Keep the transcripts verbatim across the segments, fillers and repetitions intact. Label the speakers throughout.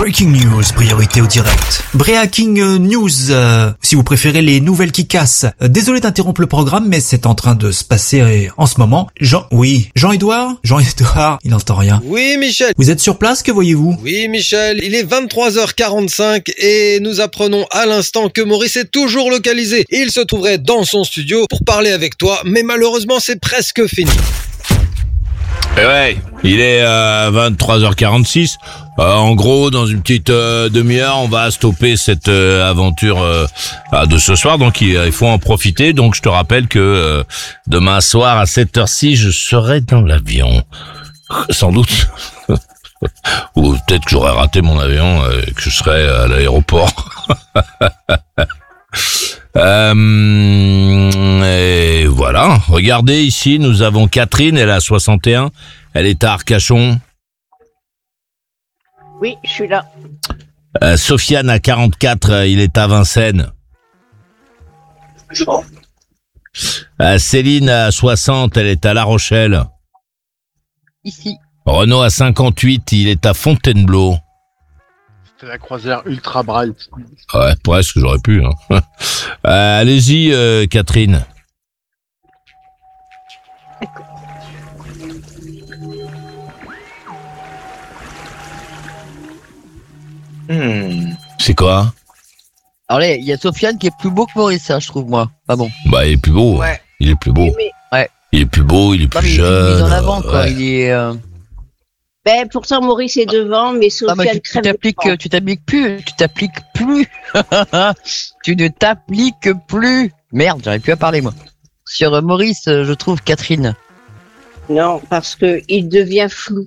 Speaker 1: Breaking news, priorité au direct. Breaking news, euh, si vous préférez les nouvelles qui cassent. Euh, désolé d'interrompre le programme, mais c'est en train de se passer en ce moment. Jean, oui, Jean-Édouard Jean-Édouard, il n'entend rien.
Speaker 2: Oui, Michel.
Speaker 1: Vous êtes sur place, que voyez-vous?
Speaker 2: Oui, Michel, il est vingt-trois heures quarante-cinq et nous apprenons à l'instant que Maurice est toujours localisé. Il se trouverait dans son studio pour parler avec toi, mais malheureusement, c'est presque fini.
Speaker 3: Eh ouais, il est euh, vingt-trois heures quarante-six. Euh, en gros, dans une petite euh, demi-heure, on va stopper cette euh, aventure euh, de ce soir. Donc, il, il faut en profiter. Donc, je te rappelle que euh, demain soir, à cette heure-ci, je serai dans l'avion. Sans doute. Ou peut-être que j'aurais raté mon avion et que je serai à l'aéroport. Euh, et voilà, regardez ici, nous avons Catherine, elle a soixante et un, elle est à Arcachon.
Speaker 4: Oui, je suis là.
Speaker 3: Euh, Sofiane a quarante-quatre, il est à Vincennes.
Speaker 4: Bon.
Speaker 3: Euh, Céline a soixante, elle est à La Rochelle.
Speaker 4: Ici.
Speaker 3: Renaud a cinquante-huit, il est à Fontainebleau.
Speaker 5: C'est la croisière Ultra Bright.
Speaker 3: Ouais, presque, j'aurais pu. Hein. Euh, allez-y, euh, Catherine.
Speaker 6: Hmm.
Speaker 3: C'est quoi?
Speaker 6: Alors là, il y a Sofiane qui est plus beau que Maurice, hein, je trouve, moi. Pas bon.
Speaker 3: Bah, il est plus beau.
Speaker 4: Ouais.
Speaker 3: Il est plus beau.
Speaker 4: Oui, mais...
Speaker 6: Ouais.
Speaker 3: Il est plus beau, il est plus
Speaker 6: Non, mais
Speaker 3: jeune.
Speaker 6: il est mis en avant, quoi.
Speaker 3: Ouais.
Speaker 6: Il est... Euh...
Speaker 4: Ben, pourtant, Maurice est devant, mais
Speaker 6: Ah, mais
Speaker 4: Sofiane
Speaker 6: tu, tu
Speaker 4: crève
Speaker 6: t'appliques,
Speaker 4: devant.
Speaker 6: tu t'appliques plus, tu t'appliques plus. Tu ne t'appliques plus. Merde, j'arrive plus à parler, moi. Sur euh, Maurice, euh, je trouve Catherine.
Speaker 4: Non, parce que il devient flou.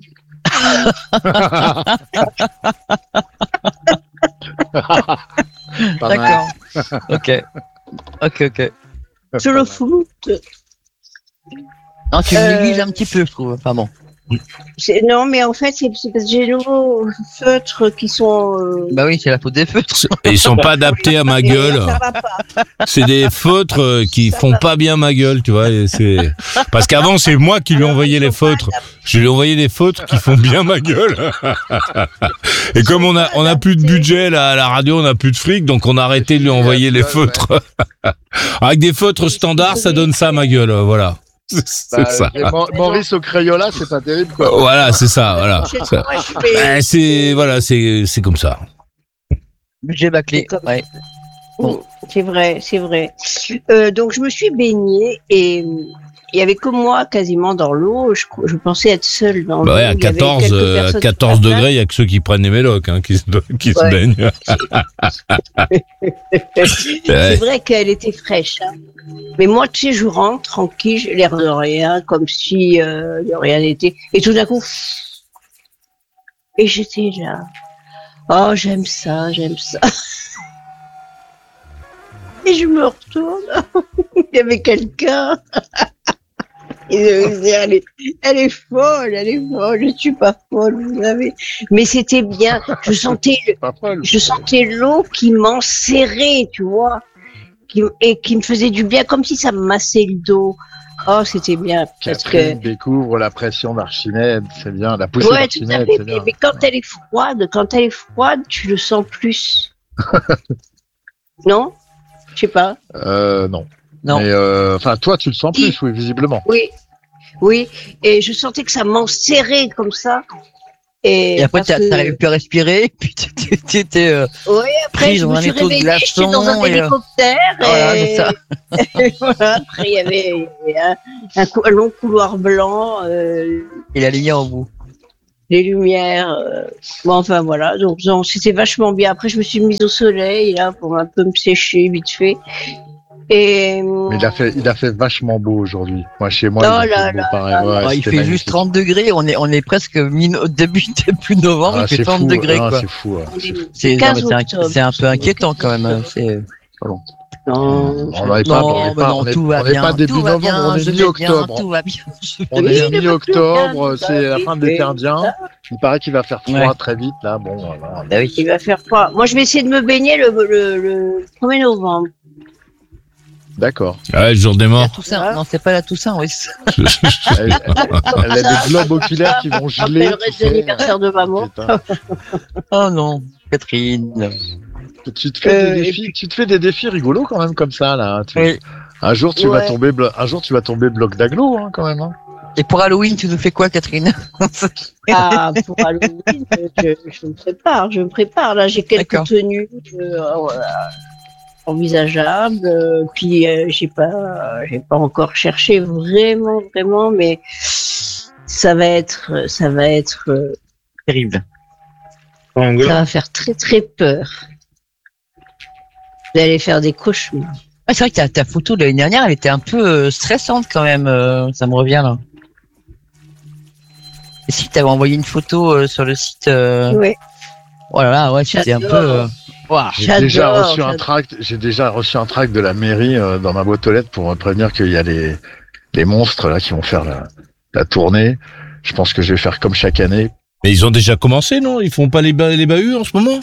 Speaker 6: D'accord. Ok. Ok, ok.
Speaker 4: Je le floute.
Speaker 6: Non, tu me
Speaker 4: Euh,
Speaker 6: négliges un petit peu, je trouve. Enfin bon.
Speaker 4: C'est- Non, mais en fait, c'est c'est parce que j'ai nos feutres qui sont... euh,
Speaker 6: Bah oui, c'est la faute des feutres.
Speaker 3: Et ils sont pas adaptés à ma
Speaker 4: et
Speaker 3: gueule.
Speaker 4: ça va pas.
Speaker 3: C'est des feutres euh, qui font pas bien ma gueule, tu vois. Et c'est parce qu'avant c'est moi qui lui ai envoyé les feutres. Je lui ai envoyé des feutres qui font bien ma gueule. Et comme on a on a plus de budget là à la radio, on a plus de fric, donc on a arrêté de lui envoyer les feutres. Avec des feutres standards, ça donne ça ma gueule, voilà. C'est
Speaker 5: Bah,
Speaker 3: ça.
Speaker 5: et Mo- Maurice au Crayola, c'est pas terrible, quoi.
Speaker 3: Voilà, c'est ça, voilà.
Speaker 4: Je-
Speaker 3: Ça-
Speaker 4: moi, je fais-
Speaker 3: Ben, c'est voilà, c'est c'est comme ça.
Speaker 6: Budget bâclé.
Speaker 4: C'est comme-
Speaker 6: Ouais. Bon.
Speaker 4: C'est vrai, c'est vrai. Euh, donc je me suis baignée et euh, il y avait que moi quasiment dans l'eau. Je, je pensais être seule dans l'eau.
Speaker 3: Bah ouais, à
Speaker 4: Il y avait
Speaker 3: quatorze,
Speaker 4: quelques
Speaker 3: euh, à
Speaker 4: personnes
Speaker 3: quatorze
Speaker 4: sur la
Speaker 3: degrés, il y a que ceux qui prennent des médocs, hein, qui se, qui se
Speaker 4: Ouais.
Speaker 3: baignent.
Speaker 4: C'est
Speaker 3: Ouais.
Speaker 4: vrai qu'elle était fraîche. Hein. Mais moi, tu sais, je rentre tranquille, j'ai l'air de rien, comme si euh, de rien n'était. Et tout d'un coup, et j'étais là. Oh, j'aime ça, j'aime ça. Et je me retourne. Il y avait quelqu'un. Et je me disais, elle est, elle est folle, elle est folle. Je suis pas folle, vous savez. Mais c'était bien. Je sentais, le-
Speaker 5: Pas folle.
Speaker 4: je sentais l'eau qui m'enserrait, tu vois, qui, et qui me faisait du bien, comme si ça me massait le dos. Oh, c'était bien, parce que...
Speaker 5: Catherine découvre la pression d'Archimède, c'est bien. La poussée
Speaker 4: Ouais, tout à
Speaker 5: d'Archimède,
Speaker 4: fait.
Speaker 5: c'est bien.
Speaker 4: Mais quand elle est froide, quand elle est froide, tu le sens plus. Non? Je sais pas.
Speaker 5: Euh, non.
Speaker 6: Non.
Speaker 5: Mais, euh, enfin, toi, tu le sens plus, oui, visiblement.
Speaker 4: Oui, oui. Et je sentais que ça m'enserrait comme ça. Et,
Speaker 6: Et après,
Speaker 4: parce
Speaker 6: t'as-
Speaker 4: que-
Speaker 6: t'arrives plus à respirer, puis tu- tu étais... Euh...
Speaker 4: Oui, après,
Speaker 6: prise
Speaker 4: je
Speaker 6: dans
Speaker 4: me
Speaker 6: un
Speaker 4: suis
Speaker 6: étau de
Speaker 4: réveillée, j'étais dans un
Speaker 6: glaçons et, euh,
Speaker 4: hélicoptère.
Speaker 6: Voilà,
Speaker 4: et...
Speaker 6: c'est ça.
Speaker 4: et voilà, après, il y avait, il y avait un, un cou- un long couloir blanc, euh,
Speaker 6: Et la lumière au bout.
Speaker 4: les lumières. euh, Bon, enfin, voilà. Donc, donc, c'était vachement bien. Après, je me suis mise au soleil, là, pour un peu me sécher, vite fait. Et...
Speaker 5: Mais il a fait, il a fait vachement beau aujourd'hui. Moi, chez moi,
Speaker 4: Oh
Speaker 5: il a
Speaker 4: là
Speaker 5: fait beau
Speaker 4: là
Speaker 5: pareil.
Speaker 4: là
Speaker 5: Ouais,
Speaker 6: Ouais, il
Speaker 5: c'était
Speaker 6: fait
Speaker 5: magnifique.
Speaker 6: juste trente degrés, on est, on est presque mi au début, début novembre,
Speaker 5: Ah,
Speaker 6: il fait
Speaker 5: c'est
Speaker 6: trente
Speaker 5: fou.
Speaker 6: degrés,
Speaker 5: Ah,
Speaker 6: quoi.
Speaker 5: c'est fou. ouais.
Speaker 6: C'est non,
Speaker 4: quinze
Speaker 6: mais c'est un-
Speaker 4: octobre.
Speaker 6: c'est un peu inquiétant quand même. hein. C'est...
Speaker 4: Non,
Speaker 5: On n'en est pas,
Speaker 6: Non,
Speaker 5: on n'est
Speaker 6: mais
Speaker 5: pas,
Speaker 6: non,
Speaker 5: on est-
Speaker 6: tout va
Speaker 5: on n'est
Speaker 6: bien.
Speaker 5: pas début
Speaker 6: tout va
Speaker 5: novembre,
Speaker 6: bien,
Speaker 5: on
Speaker 6: je
Speaker 5: est
Speaker 6: vais
Speaker 5: mi-octobre.
Speaker 6: bien, tout va bien.
Speaker 5: On
Speaker 4: Oui,
Speaker 5: est
Speaker 4: le
Speaker 5: mi-octobre,
Speaker 4: Portugal,
Speaker 5: c'est la fin de l'été
Speaker 4: oui.
Speaker 5: indien. Il paraît qu'il va faire froid
Speaker 6: Ouais.
Speaker 5: très vite, là. Bon, voilà.
Speaker 6: Bah oui.
Speaker 4: il va faire froid. Moi, je vais essayer de me baigner le, le, le premier novembre.
Speaker 5: D'accord.
Speaker 3: Ouais, le jour des
Speaker 6: La
Speaker 3: morts.
Speaker 6: Toussaint. Non, c'est pas la Toussaint, oui.
Speaker 5: Elle, elle a des globes oculaires qui vont geler.
Speaker 4: Après le reste de l'anniversaire de maman.
Speaker 5: Putain.
Speaker 6: Oh non, Catherine.
Speaker 5: Tu te fais
Speaker 4: Euh,
Speaker 5: des
Speaker 4: et
Speaker 5: défis, tu te fais des défis rigolos quand même comme ça là. Tu-
Speaker 6: Oui.
Speaker 5: Un jour tu
Speaker 4: Ouais.
Speaker 5: vas tomber, blo- un jour tu vas tomber bloc d'agglo hein, quand même. Hein.
Speaker 6: Et pour Halloween, tu nous fais quoi, Catherine?
Speaker 4: Ah, pour Halloween, je, je me prépare, je me prépare. Là, j'ai quelques
Speaker 6: D'accord.
Speaker 4: tenues euh, voilà, envisageables. euh, puis, euh, j'ai pas, j'ai pas encore cherché vraiment, vraiment, mais ça va être, ça va être, euh,
Speaker 6: Terrible.
Speaker 4: ça va faire très, très peur. Vous allez faire des cauchemars.
Speaker 6: Ah, c'est vrai que ta, ta photo de l'année dernière, elle était un peu euh, stressante quand même. euh, ça me revient là. Et si t'avais envoyé une photo euh, sur le site, euh...
Speaker 4: Ouais.
Speaker 6: oh là là, ouais, c'était un
Speaker 4: J'adore.
Speaker 6: peu. Euh... ouah.
Speaker 5: J'ai
Speaker 4: J'adore,
Speaker 5: déjà reçu un
Speaker 4: j'adore.
Speaker 5: tract, j'ai déjà reçu un tract de la mairie euh, dans ma boîte aux lettres pour me prévenir qu'il y a les les monstres là qui vont faire la, la tournée. Je pense que je vais faire comme chaque année.
Speaker 3: Mais ils ont déjà commencé, non? Ils font pas les, ba- les bahuts en ce moment?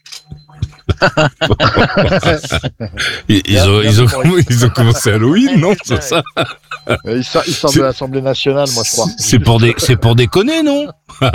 Speaker 3: ils, ils, ont, ils, ont, ils ont commencé Halloween, non? C'est ça?
Speaker 5: Euh, Il sort, il sort de l'Assemblée nationale, moi je crois.
Speaker 3: C'est pour, des, c'est pour déconner, non?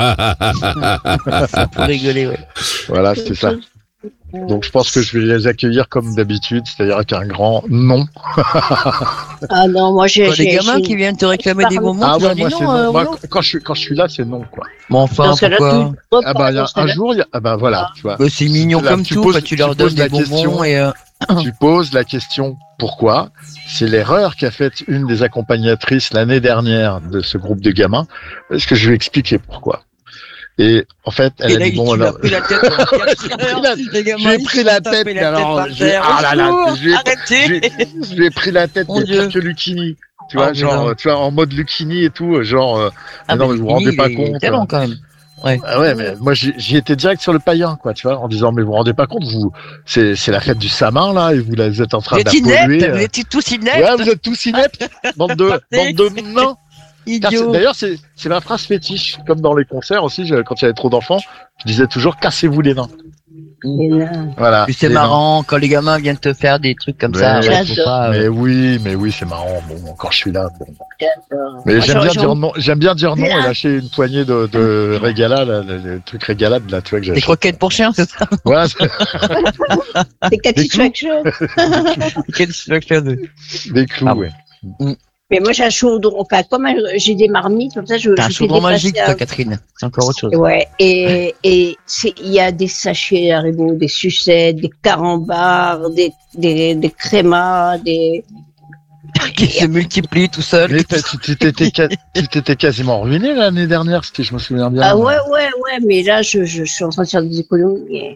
Speaker 6: Pour rigoler, ouais.
Speaker 5: Voilà, c'est ça. Donc je pense que je vais les accueillir comme d'habitude, c'est-à-dire avec un grand non.
Speaker 4: Ah non, moi j'ai,
Speaker 6: Quand les
Speaker 4: j'ai,
Speaker 6: gamins
Speaker 4: j'ai-
Speaker 6: qui viennent te réclamer des bonbons,
Speaker 5: Ah
Speaker 6: tu leur
Speaker 5: ouais,
Speaker 6: dis
Speaker 5: moi
Speaker 6: non,
Speaker 5: c'est
Speaker 6: euh,
Speaker 5: non. Moi,
Speaker 6: non.
Speaker 5: quand je suis quand je suis là, c'est non quoi.
Speaker 6: Bon, enfin,
Speaker 4: Dans ce cas-là,
Speaker 6: pourquoi?
Speaker 4: tu
Speaker 5: Ah bah il y a
Speaker 4: dans ce
Speaker 5: un
Speaker 4: cas-là.
Speaker 5: jour, il y a, ah bah voilà, tu vois.
Speaker 6: Bah, c'est mignon
Speaker 5: Là,
Speaker 6: comme
Speaker 5: tu
Speaker 6: tout,
Speaker 5: poses-
Speaker 6: bah, tu
Speaker 5: tu
Speaker 6: leur donnes
Speaker 5: poses la
Speaker 6: des bonbons
Speaker 5: question.
Speaker 6: et euh,
Speaker 5: Tu poses la question pourquoi. C'est l'erreur qu'a faite une des accompagnatrices l'année dernière de ce groupe de gamins. Est-ce que je vais expliquer pourquoi? Et en fait, elle
Speaker 6: et
Speaker 5: a
Speaker 6: là,
Speaker 5: dit
Speaker 6: il
Speaker 5: bon
Speaker 6: tu lui as
Speaker 5: alors.
Speaker 6: pris la tête. pendant quatre heures. Les gamins,
Speaker 5: Je lui ai
Speaker 6: ils
Speaker 5: pris
Speaker 6: se
Speaker 5: la
Speaker 6: sont tapés
Speaker 5: tête,
Speaker 6: la
Speaker 5: mais alors,
Speaker 6: par
Speaker 5: je lui-
Speaker 6: terre.
Speaker 5: ah là là,
Speaker 6: Au
Speaker 5: je lui ai-
Speaker 6: arrêtez.
Speaker 5: Je lui ai pris la tête
Speaker 6: Mon
Speaker 5: des
Speaker 6: Dieu.
Speaker 5: pires que Lucchini. Tu
Speaker 6: Oh,
Speaker 5: vois,
Speaker 6: mais
Speaker 5: genre,
Speaker 6: non.
Speaker 5: tu vois, en mode Lucchini et tout, genre, euh,
Speaker 6: Ah,
Speaker 5: mais non,
Speaker 6: mais
Speaker 5: mais vous vous rendez
Speaker 6: Lucchini,
Speaker 5: pas
Speaker 6: il est
Speaker 5: compte.
Speaker 6: talent, quand même.
Speaker 5: Ah ouais, mais moi, j'y j'y étais direct sur le païen, quoi, tu vois, en disant, mais vous vous rendez pas compte, vous, c'est, c'est la fête du Samin, là, et vous, là, vous êtes en train
Speaker 6: Vous êtes
Speaker 5: d'appolluer.
Speaker 6: ineptes,
Speaker 5: euh.
Speaker 6: vous êtes tous ineptes,
Speaker 5: Ouais, vous êtes tous ineptes, bande de, bande de nains. Car c'est-
Speaker 6: idiots.
Speaker 5: D'ailleurs, c'est, c'est ma phrase fétiche, comme dans les concerts aussi, je- quand il y avait trop d'enfants, je disais toujours, cassez-vous les nains.
Speaker 4: Mais non.
Speaker 5: Voilà.
Speaker 6: Puis c'est
Speaker 5: les nains.
Speaker 6: marrant quand les gamins viennent te faire des trucs comme
Speaker 5: Ouais,
Speaker 6: ça.
Speaker 5: ouais,
Speaker 6: ouais, faut
Speaker 4: j'adore.
Speaker 6: pas, euh,
Speaker 5: Mais oui, mais oui, c'est marrant. Bon, quand je suis là, bon.
Speaker 4: J'adore.
Speaker 5: Mais
Speaker 4: Moi,
Speaker 5: j'aime
Speaker 4: j'en-
Speaker 5: bien
Speaker 4: j'en-
Speaker 5: dire non, j'aime bien dire non et
Speaker 4: Bien.
Speaker 5: lâcher une poignée de, de régala, là, le, le truc régalade, là, tu vois, que
Speaker 6: Des
Speaker 5: j'achète.
Speaker 6: croquettes pour chiens, c'est ça?
Speaker 5: Voilà, c'est
Speaker 4: C'est Satisfaction.
Speaker 6: Quelle situation de-
Speaker 5: des clous,
Speaker 6: Ah,
Speaker 5: ouais.
Speaker 4: Mais moi, j'ai un chaudron. Enfin, comme un- j'ai des marmites, comme ça, je,
Speaker 6: T'as un
Speaker 4: je fais
Speaker 6: chaudron
Speaker 4: des
Speaker 6: magique,
Speaker 4: passages.
Speaker 6: toi, Catherine. C'est encore autre chose.
Speaker 4: Ouais, et, et c'est, il y a des sachets Haribo, des sucettes, des carambars, des, des, des crémas, des,
Speaker 6: Qui se multiplient tout seul.
Speaker 5: Mais t'as- tu tu t'étais ca- tu t'étais quasiment ruiné l'année dernière, si je me souviens bien.
Speaker 4: ah ouais, ouais, ouais, mais là, je, je, je suis en train de faire des économies.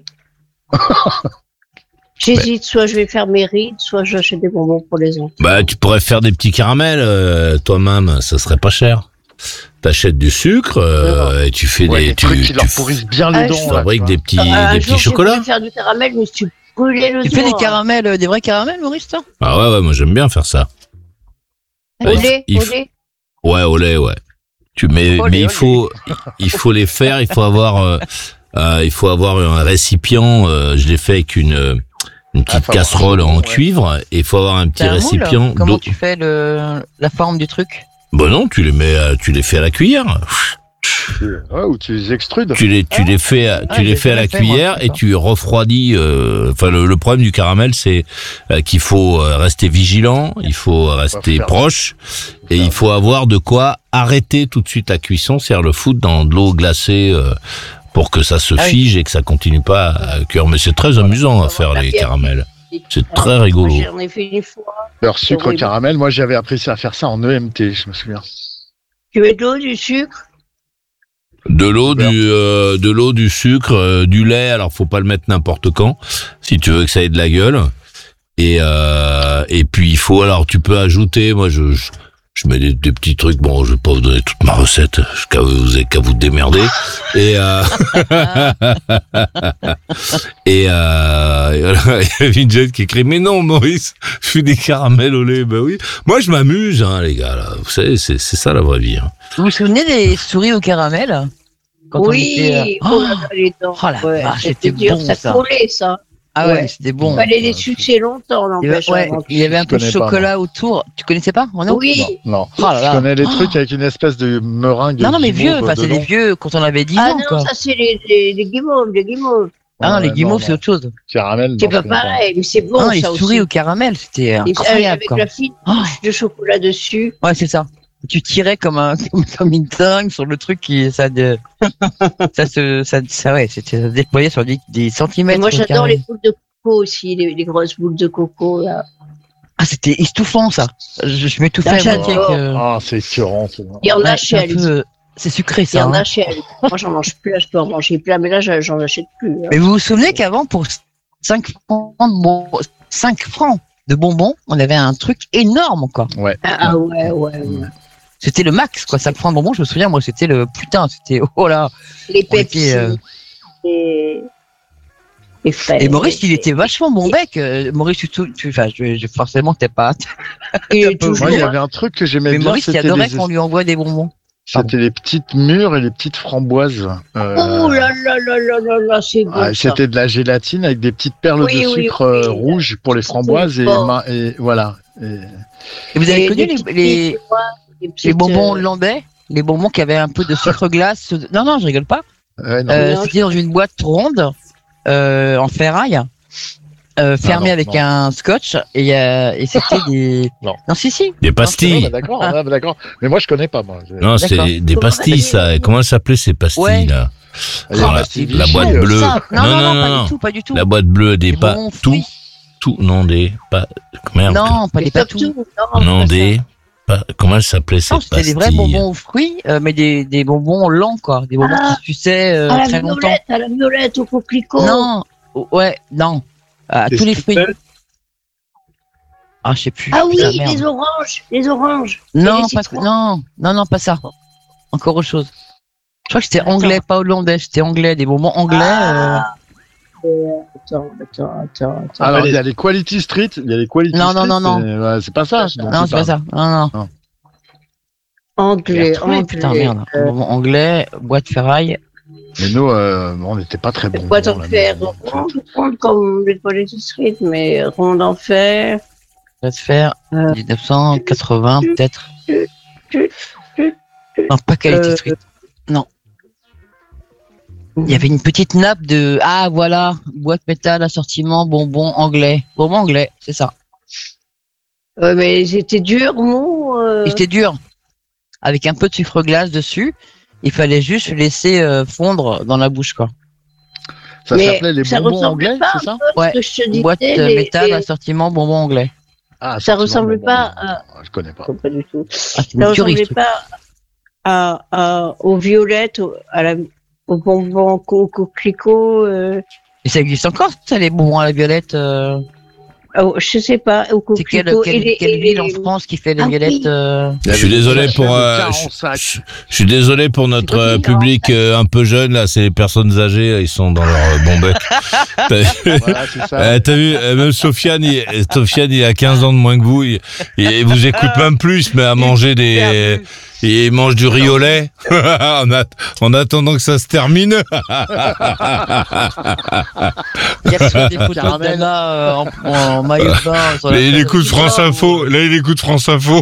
Speaker 4: J'hésite, soit je vais faire mes rides, soit j'achète des bonbons pour les enfants.
Speaker 3: Bah, tu pourrais faire des petits caramels euh, toi-même, ça serait pas cher. T'achètes du sucre euh, et tu fais
Speaker 5: Ouais,
Speaker 3: des,
Speaker 5: des
Speaker 3: tu,
Speaker 5: trucs qui
Speaker 3: tu
Speaker 5: leur pourrissent bien les
Speaker 4: Ah,
Speaker 5: dents.
Speaker 4: je
Speaker 5: là,
Speaker 3: fabriques
Speaker 5: tu
Speaker 3: des
Speaker 5: vois.
Speaker 3: petits,
Speaker 4: un
Speaker 3: des
Speaker 4: jour,
Speaker 3: petits
Speaker 4: j'ai
Speaker 3: chocolats.
Speaker 4: voulu faire du caramel, je me suis brûlé le
Speaker 6: Tu
Speaker 4: doigt.
Speaker 6: fais des caramels, euh, des vrais caramels, Maurice, toi?
Speaker 3: Ah ouais, ouais, moi j'aime bien faire ça.
Speaker 4: Au
Speaker 3: Ouais,
Speaker 4: lait,
Speaker 3: il
Speaker 4: au
Speaker 3: faut-
Speaker 4: lait.
Speaker 3: Ouais, au lait, ouais. Tu mets,
Speaker 6: Olé,
Speaker 3: mais il
Speaker 6: olé.
Speaker 3: faut, il faut les faire. Il faut avoir, euh, euh, il faut avoir un récipient. Euh, je l'ai fait avec une, euh, une
Speaker 5: Ah,
Speaker 3: petite
Speaker 5: faut avoir
Speaker 3: casserole
Speaker 5: un
Speaker 3: en
Speaker 5: chaudron, ouais.
Speaker 3: cuivre. Et il faut avoir un petit
Speaker 6: T'as un moule
Speaker 3: récipient
Speaker 6: Comment
Speaker 3: d'eau.
Speaker 6: tu fais le, la forme du truc?
Speaker 3: Bon non, tu les mets, euh, tu les fais à la cuillère.
Speaker 5: Ouais, ou tu les extrudes.
Speaker 3: Tu les, tu les fais, à- tu
Speaker 6: Ah,
Speaker 3: les
Speaker 6: j'ai
Speaker 3: fais à la
Speaker 6: jamais fait, moi,
Speaker 3: cuillère et
Speaker 6: d'accord.
Speaker 3: tu refroidis. euh, Enfin, le, le problème du caramel, c'est euh, qu'il faut euh, rester vigilant, il faut rester
Speaker 5: faire-
Speaker 3: proche et
Speaker 5: faire-
Speaker 3: il faut avoir de quoi arrêter tout de suite la cuisson, c'est-à-dire le foutre dans de l'eau glacée euh, pour que ça se
Speaker 6: Ah oui.
Speaker 3: fige et que ça continue pas à cuire. Mais c'est très amusant à faire les caramels. C'est très rigolo.
Speaker 4: Moi, j'en ai fait une fois.
Speaker 5: Leur sucre
Speaker 4: horrible.
Speaker 5: caramel, moi j'avais appris à faire ça en E M T, je me souviens.
Speaker 4: Tu mets de l'eau, du sucre.
Speaker 3: De l'eau, du, euh, de l'eau, du sucre, euh, du lait. Alors, faut pas le mettre n'importe quand, si tu veux que ça ait de la gueule. Et euh, et puis il faut. Alors, tu peux ajouter. Moi, je je, je mets des, des petits trucs. Bon, je vais pas vous donner toute ma recette. Qu'à vous, vous avez qu'à vous démerder. Et euh, et euh, et voilà, il y a Vinjet qui écrit. Mais non, Maurice, je fais des caramels au lait. Ben oui. Moi, je m'amuse, hein, les gars. Là, vous savez, c'est c'est ça la vraie vie. Hein.
Speaker 6: Vous vous souvenez des souris au caramel? Quand on
Speaker 4: Oui,
Speaker 6: était, euh,
Speaker 4: oh, là là, les dents.
Speaker 6: oh la
Speaker 4: Ouais,
Speaker 6: vache,
Speaker 4: c'était
Speaker 6: c'était
Speaker 4: dur,
Speaker 6: bon,
Speaker 4: ça
Speaker 6: ça.
Speaker 4: collait, ça.
Speaker 6: Ah ouais,
Speaker 4: Ouais.
Speaker 6: c'était bon.
Speaker 4: Il fallait les
Speaker 5: Ouais,
Speaker 4: sucer longtemps,
Speaker 6: Il y avait,
Speaker 4: n'empêche.
Speaker 6: ouais,
Speaker 4: avant.
Speaker 6: il y avait un
Speaker 5: Je
Speaker 6: peu de
Speaker 5: connais pas,
Speaker 6: chocolat autour. Tu connaissais pas, Renaud?
Speaker 4: Oui.
Speaker 5: Non, non.
Speaker 6: Oh là
Speaker 5: Je
Speaker 6: là.
Speaker 5: connais les
Speaker 6: Oh.
Speaker 5: trucs avec une espèce de meringue.
Speaker 6: Non, non, mais vieux,
Speaker 5: guimauve
Speaker 6: enfin, c'est des
Speaker 5: dedans.
Speaker 6: vieux quand on avait dix
Speaker 4: Ah
Speaker 6: ans,
Speaker 4: non,
Speaker 6: quoi.
Speaker 4: ça c'est les, les, les guimauves, les guimauves.
Speaker 6: Ah non,
Speaker 5: Ouais,
Speaker 6: les
Speaker 5: non,
Speaker 6: guimauves,
Speaker 5: non.
Speaker 6: c'est autre chose.
Speaker 5: Caramel,
Speaker 4: C'est
Speaker 5: non,
Speaker 4: pas
Speaker 5: je connais pas.
Speaker 4: pareil, mais c'est bon
Speaker 6: Ah non, les
Speaker 4: ça
Speaker 6: souris
Speaker 4: aussi.
Speaker 6: au caramel, c'était
Speaker 4: Et, euh,
Speaker 6: incroyable,
Speaker 4: avec
Speaker 6: quoi.
Speaker 4: la fine
Speaker 6: Oh.
Speaker 4: couche de chocolat dessus.
Speaker 6: Ouais, c'est ça. Tu tirais comme un, comme, comme une dingue sur le truc qui, ça de, ça se, ça, ça, ouais, c'était, ça se déployait sur des, des
Speaker 4: Et
Speaker 6: centimètres.
Speaker 4: moi
Speaker 6: au
Speaker 4: j'adore
Speaker 6: carré.
Speaker 4: les boules de coco aussi, les, les grosses boules de coco là.
Speaker 6: Ah, c'était estoufant, ça. Je, je m'étouffais
Speaker 4: Ah,
Speaker 6: à moitié
Speaker 4: j'adore.
Speaker 6: avec, euh,
Speaker 5: Ah, c'est écœurant. c'est-
Speaker 4: Il y en a
Speaker 6: ouais,
Speaker 4: chez
Speaker 6: c'est un
Speaker 4: Alice.
Speaker 6: peu, c'est sucré,
Speaker 4: Il y
Speaker 6: ça.
Speaker 4: en
Speaker 6: hein.
Speaker 4: a chez Alice. Moi j'en mange plus, là je peux en manger plein, mais là j'en j'en achète plus. hein.
Speaker 6: Mais vous vous souvenez qu'avant, pour cinq francs de bon, cinq francs de bonbons, on avait un truc énorme, quoi.
Speaker 5: Ouais.
Speaker 4: Ah, ah ouais, ouais, ouais.
Speaker 6: C'était le max, quoi. cinq francs de bonbons, je me souviens, moi, c'était le putain, c'était, oh là.
Speaker 4: Les
Speaker 6: On était,
Speaker 4: Pepsi.
Speaker 6: euh,
Speaker 4: Et... et fraises.
Speaker 6: Et Maurice, il était vachement bon bec. Euh, Maurice, tu, tu, tu- enfin, je, je, forcément, t'es pas.
Speaker 4: Il
Speaker 6: un
Speaker 4: est
Speaker 6: peu-
Speaker 4: toujours.
Speaker 5: Moi, il y
Speaker 4: hein.
Speaker 5: avait un truc que j'aimais
Speaker 6: Mais
Speaker 5: bien.
Speaker 6: Maurice, il
Speaker 5: C'était
Speaker 6: adorait
Speaker 5: les,
Speaker 6: qu'on lui envoie des bonbons.
Speaker 5: c'était les petites mûres et les petites framboises. Euh,
Speaker 4: Oh là là là là là là, c'est bon.
Speaker 5: ah,
Speaker 4: ça.
Speaker 5: c'était de la gélatine avec des petites perles
Speaker 4: Oui,
Speaker 5: de
Speaker 4: oui,
Speaker 5: sucre
Speaker 4: oui.
Speaker 5: euh, rouge pour les framboises et,
Speaker 4: bon.
Speaker 5: ma- et voilà. Et-
Speaker 6: Et vous avez
Speaker 4: Et
Speaker 6: connu
Speaker 4: des
Speaker 6: les,
Speaker 4: petites
Speaker 6: les,
Speaker 4: billes, tu vois, des
Speaker 6: les
Speaker 4: petites,
Speaker 6: bonbons
Speaker 4: euh,
Speaker 6: hollandais? Les bonbons qui avaient un peu de sucre glace? Non, non, je rigole pas.
Speaker 5: ouais, non.
Speaker 6: Euh,
Speaker 4: Non,
Speaker 6: c'était dans une boîte ronde, euh, en ferraille, euh, fermée
Speaker 5: non,
Speaker 6: avec
Speaker 5: non.
Speaker 6: un scotch, et, euh, et c'était des.
Speaker 5: Non.
Speaker 6: Non, si, si.
Speaker 3: Des
Speaker 5: Non, c'est vrai,
Speaker 3: pastilles.
Speaker 5: bah, d'accord, ouais, bah, d'accord. Mais moi, je connais pas, moi. Je-
Speaker 3: Non,
Speaker 6: D'accord.
Speaker 3: c'est des
Speaker 4: Comment
Speaker 3: pastilles,
Speaker 4: ça
Speaker 3: ça. Comment elles s'appelaient ces pastilles,
Speaker 6: Ouais.
Speaker 3: là?
Speaker 5: Il y a
Speaker 3: Oh,
Speaker 5: des
Speaker 3: la,
Speaker 5: pastilles
Speaker 3: la
Speaker 5: Vichy,
Speaker 3: boîte
Speaker 5: euh,
Speaker 3: bleue.
Speaker 6: Ça. Non, non, non,
Speaker 3: non,
Speaker 6: pas
Speaker 3: non.
Speaker 6: du tout, pas du tout.
Speaker 3: La boîte bleue, des
Speaker 6: Des
Speaker 3: pas.
Speaker 6: bonbons
Speaker 3: Tout,
Speaker 6: fruits.
Speaker 3: tout, non, des pas. Merde.
Speaker 6: Non, pas
Speaker 4: les
Speaker 6: des patous.
Speaker 4: Top-Two, non,
Speaker 3: Non,
Speaker 4: c'est pas
Speaker 3: des. Pas, comment elles s'appelaient ces
Speaker 6: Non, c'était
Speaker 3: pastilles?
Speaker 6: des vrais bonbons aux fruits, euh, mais des, des bonbons lents, quoi. Des bonbons
Speaker 4: Ah.
Speaker 6: qui suçaient euh,
Speaker 4: ça. À la
Speaker 6: très longtemps.
Speaker 4: violette, à la violette, au coquelicot.
Speaker 6: Non, oh, ouais, non. À
Speaker 5: Des
Speaker 6: tous les fruits.
Speaker 5: Skittles.
Speaker 6: Ah, je sais plus.
Speaker 4: Ah oui,
Speaker 6: Putain, merde.
Speaker 4: les oranges, les oranges.
Speaker 6: Non,
Speaker 4: Et les
Speaker 6: pas,
Speaker 4: citrons.
Speaker 6: non, non, non, pas ça. Encore autre chose. Je crois que c'était anglais, pas hollandais. C'était anglais, des bonbons anglais. euh.
Speaker 4: Ah. Euh, attends, attends, attends, attends.
Speaker 5: Alors, il y a les Quality Street. Il y a les Quality
Speaker 6: Non,
Speaker 5: Street.
Speaker 6: non, non, non.
Speaker 5: et, ouais, c'est pas ça. dont
Speaker 6: Non,
Speaker 5: tu
Speaker 6: c'est pas
Speaker 5: parles.
Speaker 6: ça. Non, non.
Speaker 4: Anglais,
Speaker 6: J'ai retrouvé,
Speaker 4: anglais.
Speaker 6: putain, merde.
Speaker 4: euh,
Speaker 6: Bonbons anglais, boîte ferraille.
Speaker 5: Mais nous, euh, on n'était pas très bons.
Speaker 4: boîte
Speaker 5: là,
Speaker 4: en fer,
Speaker 5: nous.
Speaker 4: ronde, ronde comme les Quality Street, mais ronde en fer.
Speaker 6: Boîte fer,
Speaker 4: Euh.
Speaker 6: dix-neuf cent quatre-vingts, peut-être. Non, pas Quality
Speaker 4: Euh.
Speaker 6: Street. Non. Il y avait une petite nappe de. Ah, voilà. Boîte métal, assortiment, bonbons anglais. Bonbons anglais, c'est ça.
Speaker 4: Ouais, mais ils étaient durs, mous. euh.
Speaker 6: Il était dur. Avec un peu de sucre glace dessus. Il fallait juste laisser euh, fondre dans la bouche, quoi.
Speaker 5: Ça
Speaker 4: Mais
Speaker 5: s'appelait les
Speaker 4: ça
Speaker 5: bonbons
Speaker 4: ressemble
Speaker 5: anglais,
Speaker 4: pas
Speaker 5: c'est ça
Speaker 4: Ce
Speaker 6: Ouais.
Speaker 4: que je te disais,
Speaker 6: Boîte euh,
Speaker 4: les-
Speaker 6: métal,
Speaker 4: les-
Speaker 6: assortiment, bonbons anglais.
Speaker 5: Ah,
Speaker 4: Ça
Speaker 5: effectivement,
Speaker 4: ressemble
Speaker 5: bonbons
Speaker 4: pas
Speaker 5: anglais.
Speaker 4: à-
Speaker 5: Ah, Je connais pas.
Speaker 4: Pas du tout.
Speaker 6: Ah, c'est
Speaker 4: Ça
Speaker 6: une tuerie, ce
Speaker 4: ressemblait
Speaker 6: truc.
Speaker 4: pas à, à, aux violettes, au- à la, aux bonbons co- coquelicots. Euh,
Speaker 6: Et ça existe encore, ça, les bonbons à la violette euh,
Speaker 4: oh, je sais pas, aux
Speaker 6: C'est quelle,
Speaker 4: coquelicots.
Speaker 6: quelle,
Speaker 4: et les-
Speaker 6: quelle
Speaker 4: et
Speaker 6: ville
Speaker 4: les-
Speaker 6: en France qui fait les
Speaker 4: Ah
Speaker 6: violettes
Speaker 4: oui.
Speaker 6: euh,
Speaker 5: Il y
Speaker 3: Je suis
Speaker 5: avait des
Speaker 3: désolé
Speaker 5: sachets
Speaker 3: pour,
Speaker 5: de
Speaker 3: euh,
Speaker 5: quarante
Speaker 3: je-
Speaker 5: sacs.
Speaker 3: je, je suis désolé pour notre euh, public euh, un peu jeune là, c'est les personnes âgées, ils sont dans leur euh, bon bec. T'as
Speaker 5: Voilà, c'est ça.
Speaker 3: euh, t'as vu, euh, même Sofiane, il, Sofiane, il a quinze ans de moins que vous, il, il, il vous écoute même plus, il se met à manger des, il mange du riz au lait en, at- en attendant que ça se termine.
Speaker 6: Il y a sur des photos
Speaker 5: Caramel.
Speaker 6: d'Anna euh, en, en maillot de bain. sur la
Speaker 3: Là, il
Speaker 6: page
Speaker 3: écoute
Speaker 6: de
Speaker 3: France
Speaker 6: Twitter.
Speaker 3: Info, là, il écoute France Info.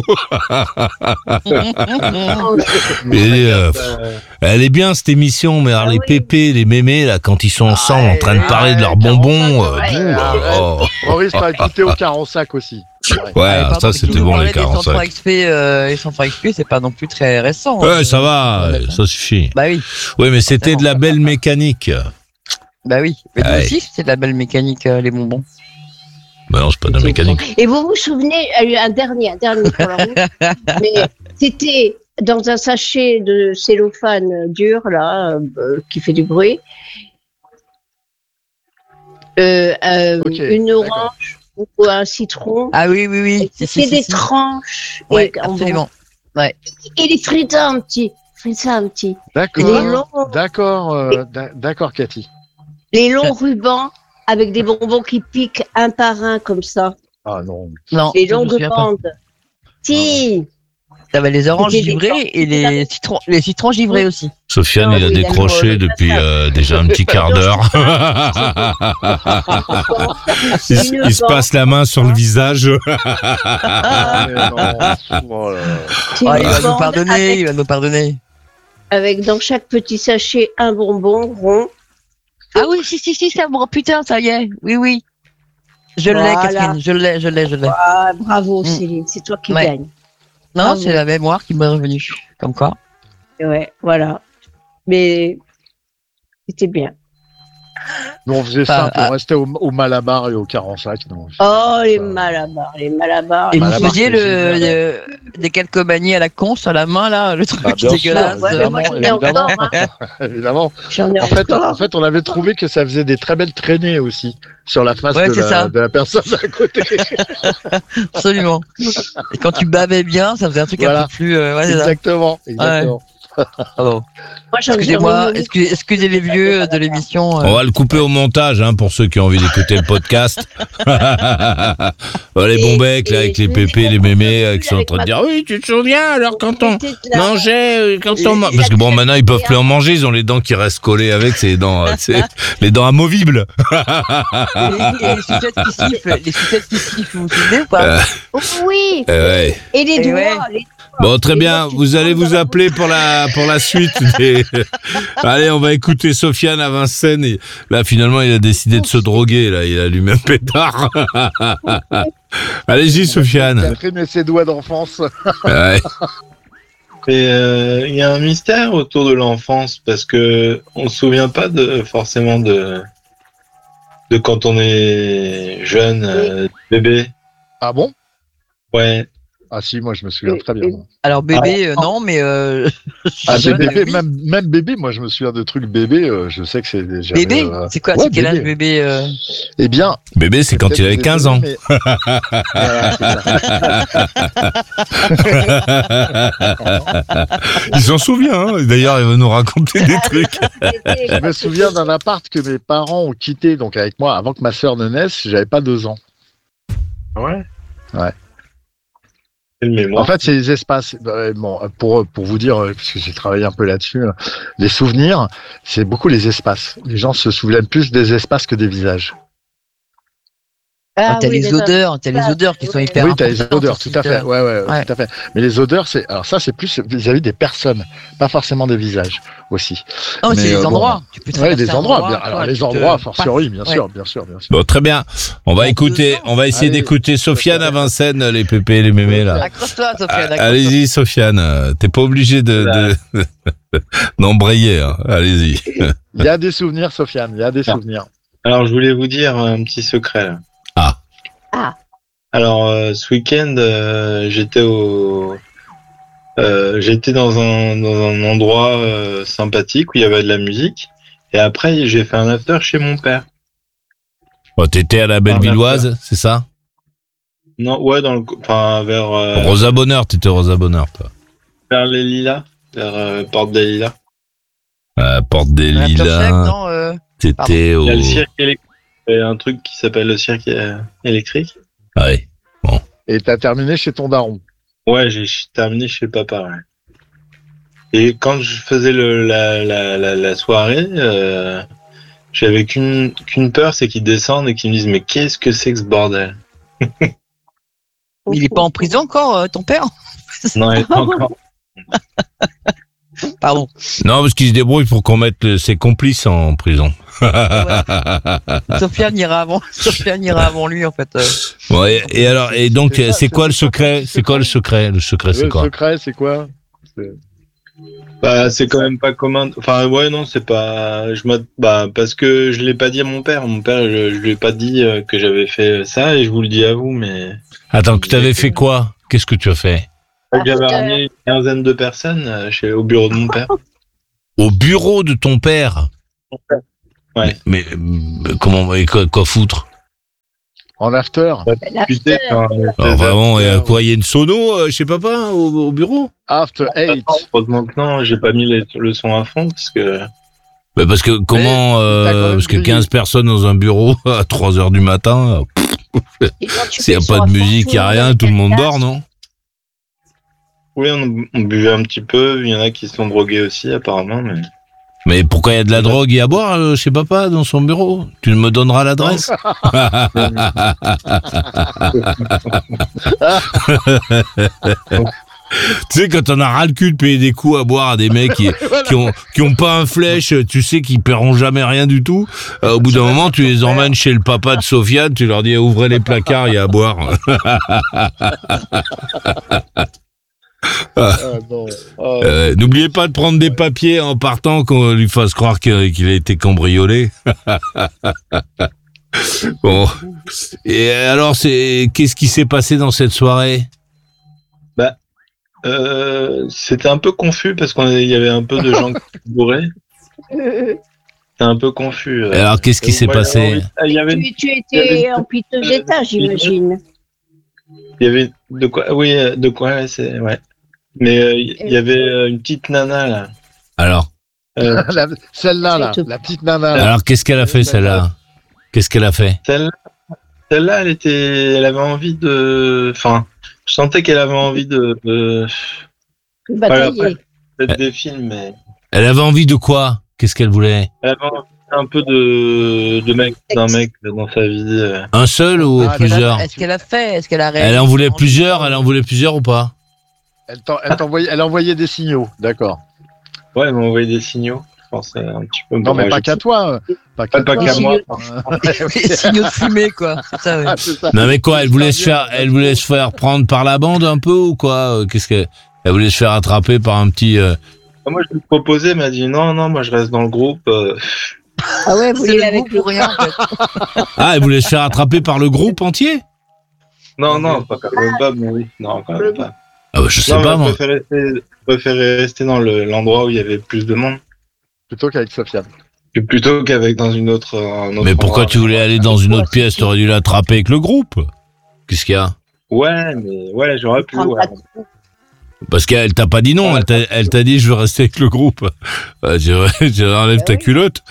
Speaker 3: Et, euh, elle est bien cette émission, mais alors
Speaker 4: Ah
Speaker 3: les
Speaker 4: oui.
Speaker 3: pépés, les mémés, là, quand ils sont ensemble en train de parler de leurs bonbons, euh,
Speaker 4: ouais,
Speaker 3: bouh,
Speaker 4: ouais,
Speaker 3: oh, oh.
Speaker 5: Maurice t'a écouté au quarante sacs aussi. C'est vrai.
Speaker 3: Ouais,
Speaker 6: Ah,
Speaker 3: alors
Speaker 6: pardon,
Speaker 3: ça
Speaker 6: mais
Speaker 3: c'était
Speaker 6: si vous
Speaker 3: bon
Speaker 6: parlez
Speaker 3: les
Speaker 6: des centres
Speaker 3: quarante-cinq.
Speaker 6: X P, euh, les centres X P, c'est pas non plus très récent.
Speaker 3: Ouais,
Speaker 6: hein.
Speaker 3: ça va,
Speaker 6: Ouais,
Speaker 3: ça suffit.
Speaker 6: Bah oui,
Speaker 3: Oui, mais c'était de la belle mécanique.
Speaker 6: bah oui. Mais nous
Speaker 3: Ouais.
Speaker 6: aussi, c'est de la belle mécanique, euh, les bonbons.
Speaker 3: Bah non, c'est pas de la mécanique.
Speaker 4: Et vous vous souvenez, euh, un dernier, un dernier pour la route, mais c'était dans un sachet de cellophane dur, là, euh, qui fait du bruit, euh, euh,
Speaker 5: Ok,
Speaker 4: une
Speaker 5: d'accord.
Speaker 4: orange ou un citron.
Speaker 6: Ah oui, oui, oui. Si, si,
Speaker 4: C'est
Speaker 6: si,
Speaker 4: des
Speaker 6: si.
Speaker 4: tranches.
Speaker 6: Ouais,
Speaker 4: et, en
Speaker 6: absolument.
Speaker 4: Et les frites un petit. Frites un petit. Les
Speaker 5: D'accord.
Speaker 4: longs,
Speaker 5: D'accord, euh, d'a- d'accord, Cathy.
Speaker 4: les longs rubans avec des bonbons qui piquent un par un comme ça.
Speaker 5: Ah non.
Speaker 6: Non,
Speaker 4: Les
Speaker 6: ça, je me
Speaker 4: longues
Speaker 6: souviens pas.
Speaker 4: bandes. Si.
Speaker 6: T'avais les oranges
Speaker 4: C'était des
Speaker 6: givrées
Speaker 4: corps.
Speaker 6: et les citrons, les citrons givrés aussi.
Speaker 3: Sofiane,
Speaker 4: Non,
Speaker 3: il a
Speaker 4: oui,
Speaker 3: décroché
Speaker 4: il a le-
Speaker 3: depuis euh, déjà un petit quart d'heure. il, se- il se passe la main sur le visage.
Speaker 5: Ah, mais non. Oh là là.
Speaker 4: C'est
Speaker 6: Ah,
Speaker 4: une
Speaker 6: il va nous
Speaker 4: bande
Speaker 6: pardonner,
Speaker 4: avec,
Speaker 6: il va nous pardonner.
Speaker 4: avec dans chaque petit sachet un bonbon rond.
Speaker 6: Ah oui, si, si, si, ça me putain, ça y est. Oui, oui. Je l'ai,
Speaker 4: Voilà.
Speaker 6: Catherine, je l'ai, je l'ai, je l'ai.
Speaker 4: Ah, bravo
Speaker 6: Mm.
Speaker 4: Céline, c'est toi qui
Speaker 6: Ouais.
Speaker 4: gagne.
Speaker 6: Non,
Speaker 4: bravo.
Speaker 6: c'est la mémoire qui m'est revenue. Comme quoi.
Speaker 4: Ouais, voilà. Mais c'était bien.
Speaker 5: Nous, on faisait
Speaker 6: Enfin,
Speaker 5: simple, on restait au, au Malabar et au Carensac. Non.
Speaker 4: Oh, les
Speaker 5: Ça-
Speaker 4: malabars, les malabars.
Speaker 6: Et
Speaker 5: bah,
Speaker 6: vous
Speaker 5: la
Speaker 6: faisiez
Speaker 5: marque,
Speaker 6: le,
Speaker 5: c'est
Speaker 6: le- des quelques manies à la con sur la main, là, le truc
Speaker 5: Ah, bien sûr,
Speaker 6: dégueulasse.
Speaker 4: Ouais, mais moi,
Speaker 5: évidemment,
Speaker 4: j'en ai encore,
Speaker 5: évidemment.
Speaker 4: hein.
Speaker 5: Évidemment.
Speaker 4: J'en ai
Speaker 5: En fait,
Speaker 4: encore.
Speaker 5: en fait, on avait trouvé que ça faisait des très belles traînées aussi sur la face
Speaker 6: Ouais,
Speaker 5: de,
Speaker 6: c'est
Speaker 5: la,
Speaker 6: ça.
Speaker 5: de la personne à côté.
Speaker 6: Absolument. Et quand tu bavais bien, ça faisait un truc un
Speaker 5: Voilà.
Speaker 6: peu plus. Euh, ouais, c'est ça.
Speaker 5: Exactement. Exactement.
Speaker 6: Pardon.
Speaker 4: Moi, j'en ai
Speaker 6: Excusez-moi,
Speaker 4: remis-
Speaker 6: excusez, excusez les vieux de l'émission. euh.
Speaker 3: On va le couper au montage, hein, pour ceux qui ont envie d'écouter le podcast. Oh, les bons becs, là, avec les pépés, les mémés, euh, qui sont en train de dire, oui, tu te souviens, alors quand on
Speaker 4: C'était de la-
Speaker 3: mangeait, euh, quand on ma- parce que bon, maintenant, ils peuvent plus en manger, ils ont les dents qui restent collées avec, c'est les dents, euh, c'est les dents amovibles.
Speaker 6: Les, les sucettes qui sifflent, les sucettes qui sifflent, vous vous souvenez ou pas
Speaker 3: Euh,
Speaker 4: Oui,
Speaker 3: euh, ouais.
Speaker 4: et les
Speaker 6: Et
Speaker 4: doigts.
Speaker 6: ouais.
Speaker 4: les-
Speaker 3: Bon, très
Speaker 4: Et
Speaker 3: bien.
Speaker 4: donc, tu
Speaker 3: Vous
Speaker 4: te
Speaker 3: allez
Speaker 4: prends
Speaker 3: vous
Speaker 4: dans la
Speaker 3: appeler pour la pour la suite. des- Allez, on va écouter Sofiane à Vincennes. Et là, finalement, il a décidé de se droguer. Là, il a lui-même pétard. Allez-y, Sofiane.
Speaker 5: Catherine et ses doigts d'enfance.
Speaker 3: Ouais.
Speaker 7: Et euh, il y a un mystère autour de l'enfance parce que on se souvient pas de forcément de de quand on est jeune, euh, bébé.
Speaker 5: Ah bon?
Speaker 7: Ouais.
Speaker 5: Ah si, moi je me souviens très bien.
Speaker 6: Alors bébé, euh, non, mais euh,
Speaker 5: Ah,
Speaker 6: jeune,
Speaker 5: bébé,
Speaker 6: oui.
Speaker 5: même, même bébé, moi je me souviens de trucs bébé, euh, je sais que c'est déjà.
Speaker 6: Bébé,
Speaker 5: euh,
Speaker 6: c'est quoi?
Speaker 5: ouais,
Speaker 6: C'est quel âge
Speaker 5: bébé.
Speaker 6: bébé euh
Speaker 5: Eh bien.
Speaker 3: Bébé, c'est quand il avait
Speaker 5: peut-être
Speaker 3: quinze ans.
Speaker 5: mais- Voilà, c'est ça.
Speaker 3: Il s'en souvient. Hein. D'ailleurs, il va nous raconter des trucs.
Speaker 5: Je me souviens d'un appart que mes parents ont quitté, donc avec moi, avant que ma sœur ne naisse, j'avais pas deux ans.
Speaker 7: Ouais.
Speaker 5: Ouais.
Speaker 7: Quelle mémoire.
Speaker 5: En fait, c'est les espaces. euh, Bon, pour pour vous dire, euh, parce que j'ai travaillé un peu là-dessus, là, les souvenirs, c'est beaucoup les espaces. Les gens se souviennent plus des espaces que des visages.
Speaker 4: Ah,
Speaker 6: T'as
Speaker 4: oui,
Speaker 6: les
Speaker 4: les
Speaker 6: odeurs, t'as les odeurs qui sont
Speaker 4: Oui,
Speaker 6: hyper
Speaker 5: Oui, t'as les
Speaker 6: importantes
Speaker 5: odeurs,
Speaker 6: aussi,
Speaker 5: tout à fait.
Speaker 6: t'as-
Speaker 5: Ouais, ouais,
Speaker 6: Ouais.
Speaker 5: tout à fait. Mais les odeurs, c'est alors ça, c'est plus vis-à-vis des personnes, pas forcément des visages aussi.
Speaker 6: Non, mais
Speaker 5: Mais,
Speaker 6: c'est les
Speaker 5: euh, bon.
Speaker 6: endroits. Tu peux
Speaker 5: Ouais,
Speaker 6: traverser
Speaker 5: des
Speaker 6: un
Speaker 5: endroits.
Speaker 6: endroit,
Speaker 5: Bien,
Speaker 6: tu
Speaker 5: alors
Speaker 6: vois,
Speaker 5: les
Speaker 6: tu te
Speaker 5: endroits, a
Speaker 6: passes.
Speaker 5: fortiori, bien
Speaker 6: Ouais.
Speaker 5: sûr, bien sûr, bien sûr.
Speaker 3: Bon, très bien. On va
Speaker 6: Dans
Speaker 3: écouter.
Speaker 6: deux ans.
Speaker 3: On va essayer
Speaker 5: Allez.
Speaker 3: d'écouter Sofiane à Vincennes, les pépés, les mémés là.
Speaker 6: Accroche-toi, Sofiane.
Speaker 3: Ah,
Speaker 6: accroche-toi.
Speaker 3: allez-y, Sofiane. euh, T'es pas obligé de de- d'embrayer. Hein. Allez-y.
Speaker 5: Il y a des souvenirs, Sofiane. Il y a des
Speaker 7: Ah.
Speaker 5: souvenirs.
Speaker 7: Alors, je voulais vous dire un petit secret. Là.
Speaker 3: Ah.
Speaker 4: Ah.
Speaker 7: Alors, euh, ce week-end, euh, j'étais au, euh, j'étais dans un dans un endroit euh, sympathique où il y avait de la musique. Et après, j'ai fait un after chez mon père.
Speaker 3: Bon, t'étais à la Bellevilloise, c'est ça?
Speaker 7: Non, ouais, dans le, enfin, vers euh,
Speaker 3: Rosa Bonheur, t'étais Rosa Bonheur, toi.
Speaker 7: vers les Lilas, vers euh, Porte des Lilas.
Speaker 3: À Porte des
Speaker 6: Un aftershave,
Speaker 3: Lilas.
Speaker 6: non, euh,
Speaker 3: T'étais au.
Speaker 7: Il y a le cirque électrique. Il y a un truc qui s'appelle le cirque euh, électrique.
Speaker 3: Ah oui.
Speaker 5: Et t'as terminé chez ton daron.
Speaker 7: Ouais, j'ai j'ai terminé chez papa. Ouais. Et quand je faisais le, la, la, la, la soirée, euh, j'avais qu'une qu'une peur, c'est qu'ils descendent et qu'ils me disent mais qu'est-ce que c'est que ce bordel?
Speaker 6: il est pas en prison encore, euh, ton père?
Speaker 7: Non, il est pas encore.
Speaker 6: Pardon.
Speaker 3: Non, parce qu'il se débrouille pour qu'on mette le- ses complices en prison.
Speaker 6: Sofiane ira avant. Sofiane ira avant lui, en fait. euh.
Speaker 3: Ouais, et alors, et donc,
Speaker 5: C'est ça,
Speaker 3: c'est quoi le
Speaker 5: c'est-
Speaker 3: secret? C'est quoi le secret? Le secret, c'est
Speaker 5: Le
Speaker 3: quoi?
Speaker 5: secret, c'est quoi? C'est-
Speaker 7: Bah, c'est quand même pas commun. Enfin, ouais, non, c'est pas. Je m'att- bah, parce que je l'ai pas dit à mon père. Mon père, je, je lui ai pas dit euh, que j'avais fait ça et je vous le dis à vous, mais.
Speaker 3: Attends, que t'avais fait quoi? Qu'est-ce que tu as fait?
Speaker 7: J'avais ramené une quinzaine de personnes euh, chez, au bureau de mon père.
Speaker 3: Au bureau de ton père?
Speaker 7: Ouais.
Speaker 3: Mais, mais, euh, comment, et quoi, quoi foutre?
Speaker 5: En after.
Speaker 7: Putain, enfin,
Speaker 3: Alors, vraiment, et à quoi? Il y a une sono euh, chez papa au, au bureau?
Speaker 5: After eight.
Speaker 7: heureusement que non, j'ai pas mis les- le son à fond parce que.
Speaker 3: Bah parce que comment, euh,
Speaker 5: t'as quand même
Speaker 3: parce que
Speaker 5: grillé.
Speaker 3: quinze personnes dans un bureau à trois heures du matin,
Speaker 4: Et quand tu
Speaker 3: s'il n'y
Speaker 4: fais
Speaker 3: a pas
Speaker 4: ça
Speaker 3: de
Speaker 4: à
Speaker 3: musique, il n'y a
Speaker 4: fond,
Speaker 3: rien, tout le monde
Speaker 4: casse.
Speaker 3: dort, non?
Speaker 7: Oui, on, on buvait un petit peu. Il y en a qui se sont drogués aussi, apparemment. Mais...
Speaker 3: Mais pourquoi il y a de la drogue et à boire euh, chez papa dans son bureau? Tu me donneras l'adresse? Tu sais, quand on a ras le cul de payer des coups à boire à des mecs qui, qui ont, qui ont pas un flèche, tu sais qu'ils paieront jamais rien du tout, euh, au bout d'un moment, tu les emmènes chez le papa de Sofiane, tu leur dis, ouvrez les placards, il y a à boire.
Speaker 5: Ah, non. Oh.
Speaker 3: Euh, n'oubliez pas de prendre des papiers en partant qu'on lui fasse croire qu'il qu'il a été cambriolé. Bon. Et alors, c'est, qu'est-ce qui s'est passé dans cette soirée?
Speaker 7: Bah, euh, c'était un peu confus parce qu'il y avait un peu de gens qui bourraient. C'était un peu confus.
Speaker 3: Et alors, qu'est-ce qui
Speaker 7: Et
Speaker 3: s'est
Speaker 7: voilà,
Speaker 3: passé?
Speaker 7: il y avait,
Speaker 4: Tu, tu
Speaker 7: il y avait
Speaker 4: étais
Speaker 7: une-
Speaker 4: en piteux état, j'imagine.
Speaker 7: il y avait de quoi, oui, de quoi, ouais, c'est, ouais. Mais euh, il y avait euh, une petite nana là.
Speaker 3: Alors,
Speaker 7: Euh,
Speaker 5: La- Celle-là, là,
Speaker 4: C'est tout.
Speaker 5: la petite nana. là.
Speaker 3: alors qu'est-ce qu'elle a fait, celle-là? Qu'est-ce qu'elle a fait?
Speaker 7: celle-là, celle-là, elle était, elle avait envie de, enfin, je sentais qu'elle avait envie de, de
Speaker 4: Batailler.
Speaker 7: après. peut-être des films, mais
Speaker 3: Elle avait envie de quoi? Qu'est-ce qu'elle voulait?
Speaker 7: elle avait envie un peu de, de mec, d'un mec dans sa vie. euh.
Speaker 3: Un seul ou
Speaker 5: Ah,
Speaker 3: plusieurs?
Speaker 6: Est-ce qu'elle a fait? Est-ce qu'elle a
Speaker 3: Elle en voulait plusieurs? Elle en voulait plusieurs ou pas?
Speaker 5: Elle, t'en- elle t'envoyait, elle envoyait des signaux, d'accord.
Speaker 7: Ouais, elle m'a envoyé des signaux. Je pensais un petit peu.
Speaker 5: Non, mais
Speaker 7: bon,
Speaker 5: pas
Speaker 7: j'ai-
Speaker 5: qu'à toi. euh, Pas qu'à
Speaker 7: Pas, pas
Speaker 5: toi.
Speaker 7: qu'à moi.
Speaker 6: Les signaux de fumée, quoi. C'est ça, oui.
Speaker 5: Ah, c'est ça.
Speaker 3: Non mais quoi? Elle voulait se faire, elle voulait se faire prendre par la bande un peu ou quoi? Euh, Qu'est-ce que? Elle voulait se faire attraper par un petit. euh,
Speaker 7: Moi, je lui ai proposé, elle m'a dit non, non, moi je reste dans le groupe. euh.
Speaker 4: Ah ouais, vous
Speaker 6: C'est
Speaker 4: voulez
Speaker 6: le
Speaker 4: avec
Speaker 6: goût
Speaker 4: le
Speaker 6: pour rien, en fait.
Speaker 3: Ah, elle voulait se faire attraper par le groupe entier?
Speaker 7: Non, non, pas quand même pas, mais oui. Non, quand même pas.
Speaker 3: Ah bah, je sais
Speaker 7: Non,
Speaker 3: pas
Speaker 7: mais
Speaker 3: moi.
Speaker 7: je préférais rester, je préférais rester dans le- l'endroit où il y avait plus de monde
Speaker 5: Plutôt qu'avec Sofiane.
Speaker 7: que plutôt qu'avec dans une autre. un autre
Speaker 3: Mais pourquoi
Speaker 7: endroit.
Speaker 3: tu voulais aller dans une autre pièce? T'aurais dû l'attraper avec le groupe. Qu'est-ce qu'il y a?
Speaker 7: Ouais, mais ouais, j'aurais pu.
Speaker 4: prendre
Speaker 7: Ouais.
Speaker 4: pas de-
Speaker 3: Parce qu'elle t'a pas dit non, elle t'a, elle t'a dit je veux rester avec le groupe. Euh, je, je enlève ta culotte.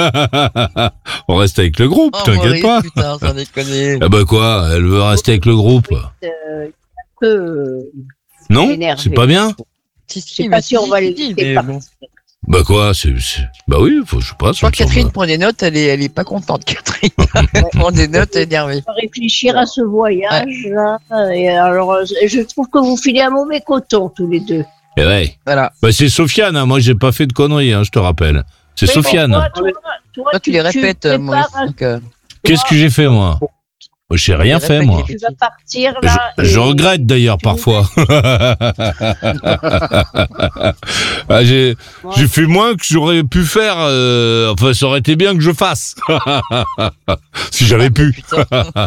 Speaker 3: On reste avec le groupe,
Speaker 6: Oh,
Speaker 3: t'inquiète
Speaker 6: Maurice,
Speaker 3: pas.
Speaker 6: Putain, sans déconner.
Speaker 3: Ah bah quoi, elle veut rester avec le groupe.
Speaker 4: euh, un peu, euh,
Speaker 3: Non?
Speaker 4: énervé.
Speaker 3: C'est pas bien?
Speaker 6: Si,
Speaker 4: Je
Speaker 6: si,
Speaker 4: sais
Speaker 6: mais
Speaker 4: pas si on va les
Speaker 6: si,
Speaker 4: laisser
Speaker 6: mais
Speaker 4: partir.
Speaker 6: bon.
Speaker 3: Bah quoi, c'est, c'est- bah oui, faut, je sais pas.
Speaker 6: Je crois que
Speaker 3: ça me semble-
Speaker 6: Catherine prend des notes, elle est, elle est pas contente, Catherine. Elle prend des notes, elle est énervée.
Speaker 4: On va réfléchir à ce voyage-là. Et alors, euh, je trouve que vous filez un mauvais coton, tous les deux.
Speaker 3: Eh ouais.
Speaker 6: Voilà.
Speaker 3: Bah c'est Sofiane, hein. Moi j'ai pas fait de conneries, hein, je te rappelle. C'est
Speaker 4: Mais
Speaker 3: Sofiane.
Speaker 4: Toi, toi, toi,
Speaker 6: Toi, tu les répètes,
Speaker 4: prépares
Speaker 6: Maurice.
Speaker 4: un-
Speaker 6: Donc, euh,
Speaker 3: Qu'est-ce que j'ai fait moi? Moi, j'ai rien
Speaker 6: tu
Speaker 3: fait
Speaker 6: répètes
Speaker 3: moi.
Speaker 6: les
Speaker 4: Tu vas partir
Speaker 3: Je,
Speaker 4: là.
Speaker 3: je
Speaker 4: et-
Speaker 3: regrette d'ailleurs
Speaker 4: tu-
Speaker 3: parfois. Ah, j'ai,
Speaker 4: Moi,
Speaker 3: j'ai fait moins que j'aurais pu faire. euh, enfin, ça aurait été bien que je fasse. Si j'avais pu.
Speaker 6: putain,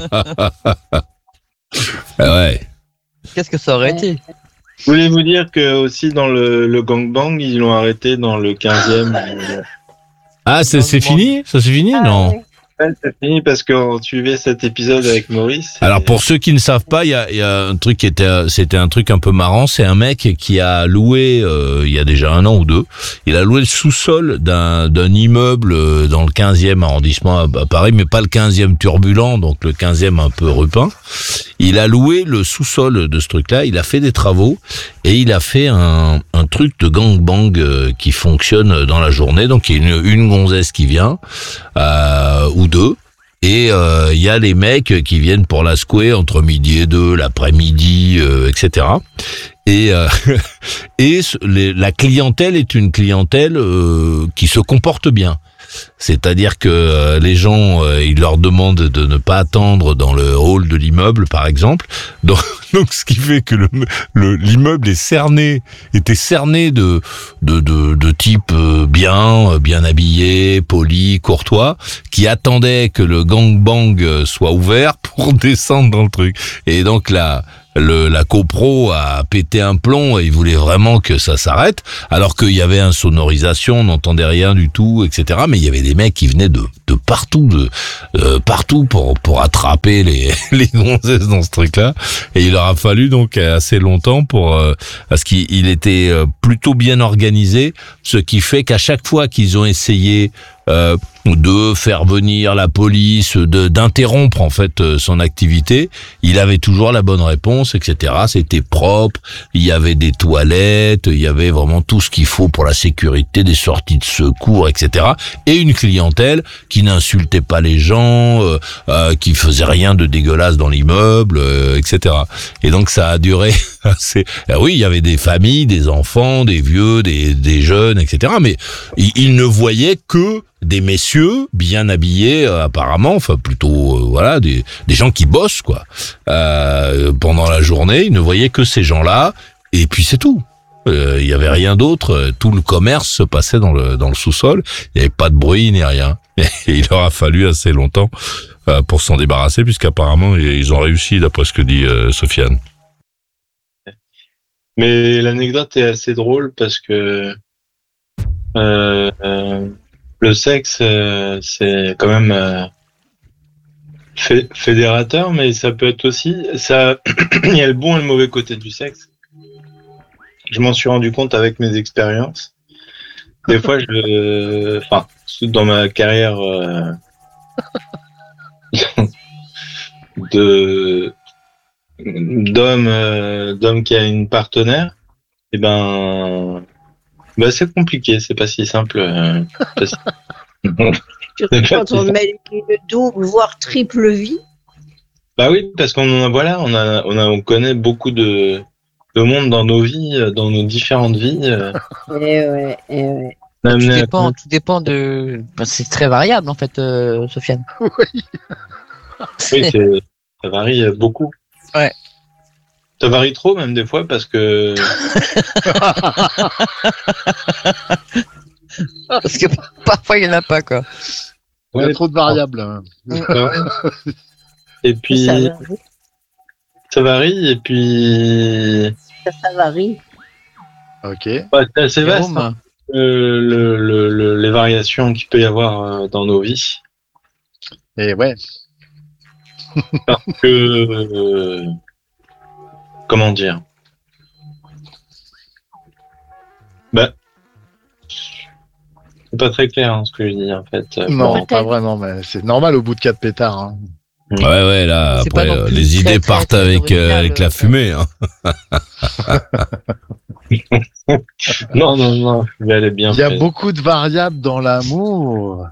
Speaker 3: Ah ouais.
Speaker 6: qu'est-ce que ça aurait été?
Speaker 7: Je voulais vous dire que aussi dans le, le gangbang, ils l'ont arrêté dans le quinzième. euh,
Speaker 3: Ah, c'est, c'est fini? Ça c'est fini?
Speaker 4: Ah,
Speaker 3: Non.
Speaker 4: ouais.
Speaker 7: ouais, c'est fini parce qu'on suivait cet épisode avec Maurice.
Speaker 3: Alors
Speaker 7: et-
Speaker 3: pour ceux qui ne savent pas, il y a, il y a un truc qui était, c'était un truc un peu marrant. C'est un mec qui a loué, euh, il y a déjà un an ou deux, il a loué le sous-sol d'un d'un immeuble euh, dans le quinzième arrondissement à à Paris, mais pas le quinzième turbulent, donc le quinzième un peu rupin. Il a loué le sous-sol de ce truc-là. Il a fait des travaux et il a fait un, un truc de gangbang euh, qui fonctionne dans la journée. Donc il y a une, une gonzesse qui vient euh, ou deux. Et euh, il y a les mecs qui viennent pour la secouer entre midi et deux, l'après-midi, euh, et cetera. Et, euh, et ce- les- la clientèle est une clientèle euh, qui se comporte bien. C'est-à-dire que euh, les gens, euh, ils leur demandent de ne pas attendre dans le hall de l'immeuble, par exemple. Donc, donc ce qui fait que le, le- l'immeuble est cerné, était cerné de de de, de type euh, bien, euh, bien habillé, poli, courtois, qui attendaient que le gangbang euh, soit ouvert pour descendre dans le truc. Et donc là. Le, la copro a pété un plomb et il voulait vraiment que ça s'arrête, alors qu'il y avait une sonorisation, on n'entendait rien du tout, et cetera. Mais il y avait des mecs qui venaient de, de partout, de euh, partout pour pour attraper les les gonzesses dans ce truc-là. Et il leur a fallu donc assez longtemps pour euh, parce qu'il il était euh, plutôt bien organisé, ce qui fait qu'à chaque fois qu'ils ont essayé euh, de faire venir la police, de d'interrompre en fait euh, son activité, il avait toujours la bonne réponse, et cetera. C'était propre, il y avait des toilettes, il y avait vraiment tout ce qu'il faut pour la sécurité, des sorties de secours, et cetera. Et une clientèle qui n'insultait pas les gens, euh, euh, qui faisait rien de dégueulasse dans l'immeuble, euh, et cetera. Et donc ça a duré. C'est ah oui, il y avait des familles, des enfants, des vieux, des des jeunes, et cetera. Mais il, il ne voyait que des messieurs bien habillés, euh, apparemment, enfin plutôt euh, voilà des des gens qui bossent quoi. Euh, pendant la journée, il ne voyait que ces gens-là, et puis c'est tout. Euh, il y avait rien d'autre. Tout le commerce se passait dans le dans le sous-sol. Il n'y avait pas de bruit ni rien. Et il leur a fallu assez longtemps euh, pour s'en débarrasser, puisqu'apparemment ils ont réussi, d'après ce que dit euh, Sofiane.
Speaker 7: Mais l'anecdote est assez drôle parce que euh, euh, le sexe, euh, c'est quand même euh, fé- fédérateur, mais ça peut être aussi, ça, il y a le bon et le mauvais côté du sexe. Je m'en suis rendu compte avec mes expériences. Des fois, je, enfin, dans ma carrière euh, de d'homme euh, d'homme qui a une partenaire, et ben, ben c'est compliqué, c'est pas si simple. Euh, parce...
Speaker 4: Surtout quand on met une double voire triple vie.
Speaker 7: Bah oui, parce qu'on en a, voilà, on a, on a, on connaît beaucoup de de monde dans nos vies, dans nos différentes vies. Euh.
Speaker 4: Eh ouais, eh ouais.
Speaker 6: Tout dépend, tout dépend de. C'est très variable en fait, euh, Sofiane.
Speaker 5: Oui.
Speaker 7: Oui, c'est, ça varie beaucoup.
Speaker 6: Ouais.
Speaker 7: Ça varie trop même des fois parce que.
Speaker 6: Parce que parfois il y en a pas quoi.
Speaker 5: Il y a trop de variables. Hein.
Speaker 7: Et puis.
Speaker 4: Ça varie.
Speaker 7: Ça varie et puis.
Speaker 4: Ça, ça varie.
Speaker 5: Ok.
Speaker 7: Ouais, c'est assez vaste. Hein. Euh, le, le, le, les variations qu'il peut y avoir euh, dans nos vies.
Speaker 5: Et ouais.
Speaker 7: Parce que euh, comment dire, bah c'est pas très clair hein, ce que je dis en fait.
Speaker 5: Non,
Speaker 7: bon,
Speaker 5: pas vraiment, mais c'est normal au bout de quatre pétards. Hein.
Speaker 3: Ouais, ouais, là,
Speaker 6: C'est
Speaker 3: après, euh, les idées très, partent très, très avec, euh, avec la fumée. Hein.
Speaker 7: non, non, non, je vais aller bien.
Speaker 5: Il y a
Speaker 7: fait.
Speaker 5: beaucoup de variables dans l'amour.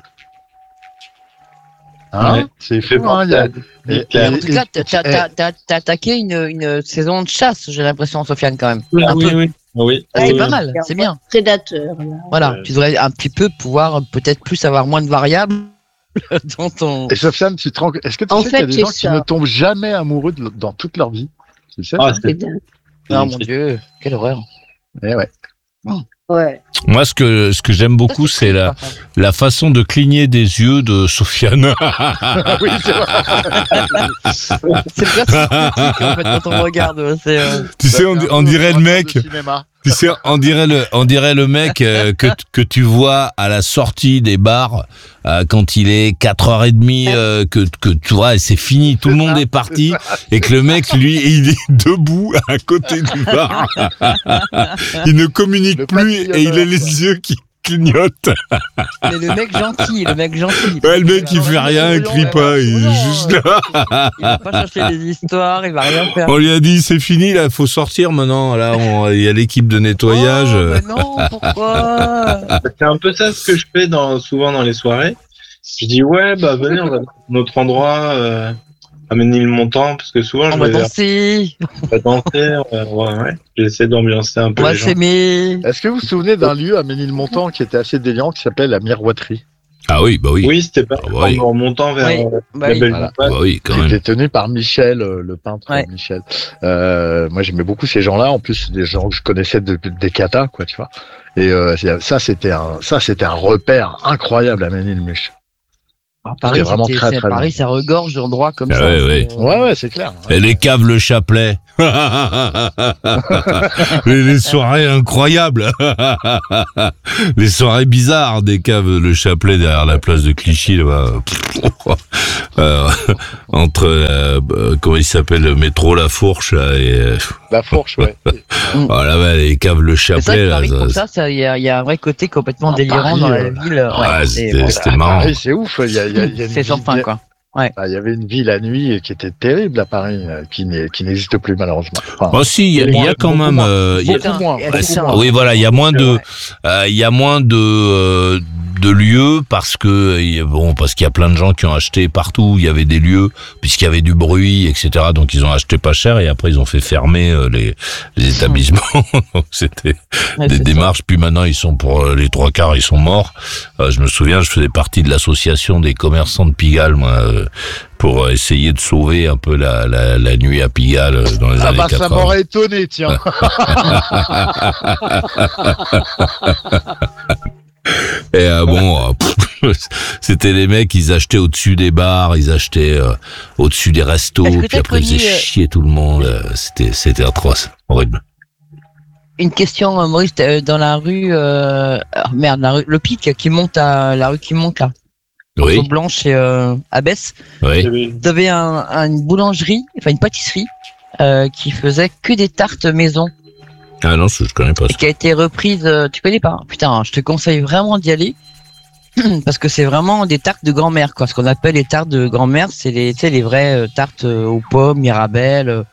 Speaker 5: Hein
Speaker 7: ouais,
Speaker 5: c'est fou, hein, il y a... et,
Speaker 6: et, en tout cas, t'as, t'as, t'as attaqué une, une saison de chasse, j'ai l'impression, Sofiane, quand même.
Speaker 7: Oui,
Speaker 6: un
Speaker 7: oui,
Speaker 6: peu.
Speaker 7: oui, oui.
Speaker 6: Ah, c'est
Speaker 7: oui,
Speaker 6: pas
Speaker 7: oui.
Speaker 6: mal, c'est bien.
Speaker 4: Prédateur. Là.
Speaker 6: Voilà,
Speaker 7: euh...
Speaker 6: tu devrais un petit peu pouvoir peut-être plus avoir moins de variables dans ton.
Speaker 5: Et Sofiane, tu te rends... est-ce que tu
Speaker 4: en
Speaker 5: sais
Speaker 4: fait,
Speaker 5: qu'il y a des gens
Speaker 4: ça.
Speaker 5: qui ne tombent jamais amoureux de... dans toute leur vie? Tu sais,
Speaker 7: ah,
Speaker 4: c'est...
Speaker 6: Oh mon Dieu, quelle horreur.
Speaker 5: Eh ouais.
Speaker 4: Ouais.
Speaker 3: Moi, ce que ce que j'aime beaucoup,
Speaker 6: ça, c'est,
Speaker 3: c'est la la façon de cligner des yeux de Sofiane.
Speaker 5: Oui, c'est vrai.
Speaker 6: C'est presque critique, en fait quand on regarde. C'est, euh...
Speaker 3: Tu sais, on, on dirait le mec. Tu sais, on dirait le on dirait le mec euh, que que tu vois à la sortie des bars euh, quand il est quatre heures trente euh, que que tu vois, et c'est fini, tout le monde est parti et que le mec lui il est debout à côté du bar. Il ne communique le plus et il a les yeux qui clignotent.
Speaker 6: Mais le mec gentil, le mec gentil.
Speaker 3: Ouais, le mec il fait rien, il crie pas, il est juste là.
Speaker 6: Il va pas chercher des histoires, il va rien faire.
Speaker 3: On lui a dit c'est fini là, faut sortir maintenant. Là, il y a l'équipe de nettoyage.
Speaker 6: Oh, mais non, pourquoi?
Speaker 7: C'est un peu ça ce que je fais dans, souvent dans les soirées. Je dis ouais, bah venez, on va dans notre endroit, euh, à Ménilmontant, parce que souvent
Speaker 6: on
Speaker 7: je
Speaker 6: va
Speaker 7: vais
Speaker 6: danser.
Speaker 7: On va danser, ouais, ouais, ouais. J'essaie d'ambiancer un peu
Speaker 6: on va
Speaker 7: les gens.
Speaker 6: s'aimer.
Speaker 5: Est-ce que vous vous souvenez d'un lieu à Ménilmontant qui était assez délirant, qui s'appelait la Miroiterie?
Speaker 3: Ah oui, bah oui.
Speaker 7: Oui, c'était pas
Speaker 3: ah bah oui.
Speaker 7: en remontant vers
Speaker 6: Oui,
Speaker 7: euh,
Speaker 6: bah
Speaker 7: la
Speaker 6: oui.
Speaker 7: belle
Speaker 5: Voilà.
Speaker 3: Bah oui, quand même.
Speaker 5: C'était tenu par Michel, euh, le peintre
Speaker 6: Ouais.
Speaker 5: Michel. Euh, moi, j'aimais beaucoup ces gens-là. En plus, c'est des gens que je connaissais depuis des katas, quoi, tu vois. Et euh, ça, c'était un, ça, c'était un repère incroyable à Ménilmuche.
Speaker 6: À Paris,
Speaker 5: C'était vraiment
Speaker 6: c'était-
Speaker 5: très,
Speaker 6: c'est-
Speaker 5: très
Speaker 6: Paris, ça regorge d'endroits comme
Speaker 3: Ah
Speaker 6: ça.
Speaker 3: ouais, ouais.
Speaker 6: c'est-
Speaker 5: Ouais, ouais, c'est clair.
Speaker 3: Et les caves Le Chapelet. les, les soirées incroyables. les soirées bizarres des caves Le Chapelet derrière la place de Clichy là-bas. Euh, entre euh, euh, comment il s'appelle le métro La Fourche là, et euh,
Speaker 5: La fourche, ouais.
Speaker 3: oh, là-bas les caves Le
Speaker 6: C'est vrai
Speaker 3: Chapelet
Speaker 6: que
Speaker 3: là.
Speaker 6: Paris,
Speaker 3: ça-
Speaker 6: pour ça, ça, il y a, il y a un vrai côté complètement délirant
Speaker 5: Paris,
Speaker 6: dans la
Speaker 5: euh,
Speaker 6: ville. Ouais,
Speaker 3: ouais,
Speaker 6: c'est-
Speaker 3: c'était-
Speaker 6: bon,
Speaker 3: c'était
Speaker 5: À
Speaker 3: marrant.
Speaker 5: Paris, c'est ouf. Il y a, il y a, il y a une
Speaker 6: c'est sans
Speaker 5: vie-
Speaker 6: fin, quoi.
Speaker 5: Ah, il y avait une vie la nuit qui était terrible à Paris, euh, qui n'est- qui n'existe plus malheureusement. Enfin,
Speaker 3: Oh si, il y a, il y a quand
Speaker 5: beaucoup
Speaker 3: même.
Speaker 5: moins.
Speaker 3: euh, il y a-
Speaker 5: Beaucoup moins,
Speaker 6: Et
Speaker 5: beaucoup
Speaker 6: c'est ça.
Speaker 5: moins.
Speaker 3: Oui, voilà, il y a moins de,
Speaker 6: Ouais.
Speaker 3: euh, il y a moins de, euh, de lieux parce que il y a- bon, parce qu'il y a plein de gens qui ont acheté partout. Il y avait des lieux puisqu'il y avait du bruit, et cetera. Donc ils ont acheté pas cher et après ils ont fait fermer euh, les, les établissements. Donc c'était
Speaker 6: Ouais,
Speaker 3: des
Speaker 6: c'est ça.
Speaker 3: démarches. Puis maintenant ils sont pour euh, les trois quarts, ils sont morts. Euh, je me souviens, je faisais partie de l'association des commerçants de Pigalle, moi. euh, pour essayer de sauver un peu la, la, la nuit à Pigalle euh, dans les
Speaker 5: Ah
Speaker 3: années
Speaker 5: bah ça
Speaker 3: quatre-vingts.
Speaker 5: m'aurait étonné, tiens.
Speaker 3: Et euh, bon, euh, pff, c'était les mecs, ils achetaient au-dessus des bars, ils achetaient euh, au-dessus des restos,
Speaker 6: Est-ce que
Speaker 3: puis
Speaker 6: t'as
Speaker 3: après ils faisaient
Speaker 6: connu, euh,
Speaker 3: chier tout le monde. euh, C'était, c'était atroce, horrible.
Speaker 6: Une question, euh, Maurice, euh, dans la rue, euh... ah, merde, la rue, le pic qui monte à la rue qui monte là,
Speaker 3: Oui,
Speaker 6: entre Blanche et euh, Abbesse.
Speaker 3: oui.
Speaker 6: Vous avez un, un- une boulangerie, enfin une pâtisserie, euh, qui faisait que des tartes maison
Speaker 3: Ah non, je, je connais pas
Speaker 6: et
Speaker 3: ça.
Speaker 6: qui a été reprise. euh, tu connais pas? Putain, je te conseille vraiment d'y aller parce que c'est vraiment des tartes de grand-mère, quoi. Ce qu'on appelle les tartes de grand-mère, c'est les, tu sais, les vraies euh, tartes euh, aux pommes, Mirabelle. euh.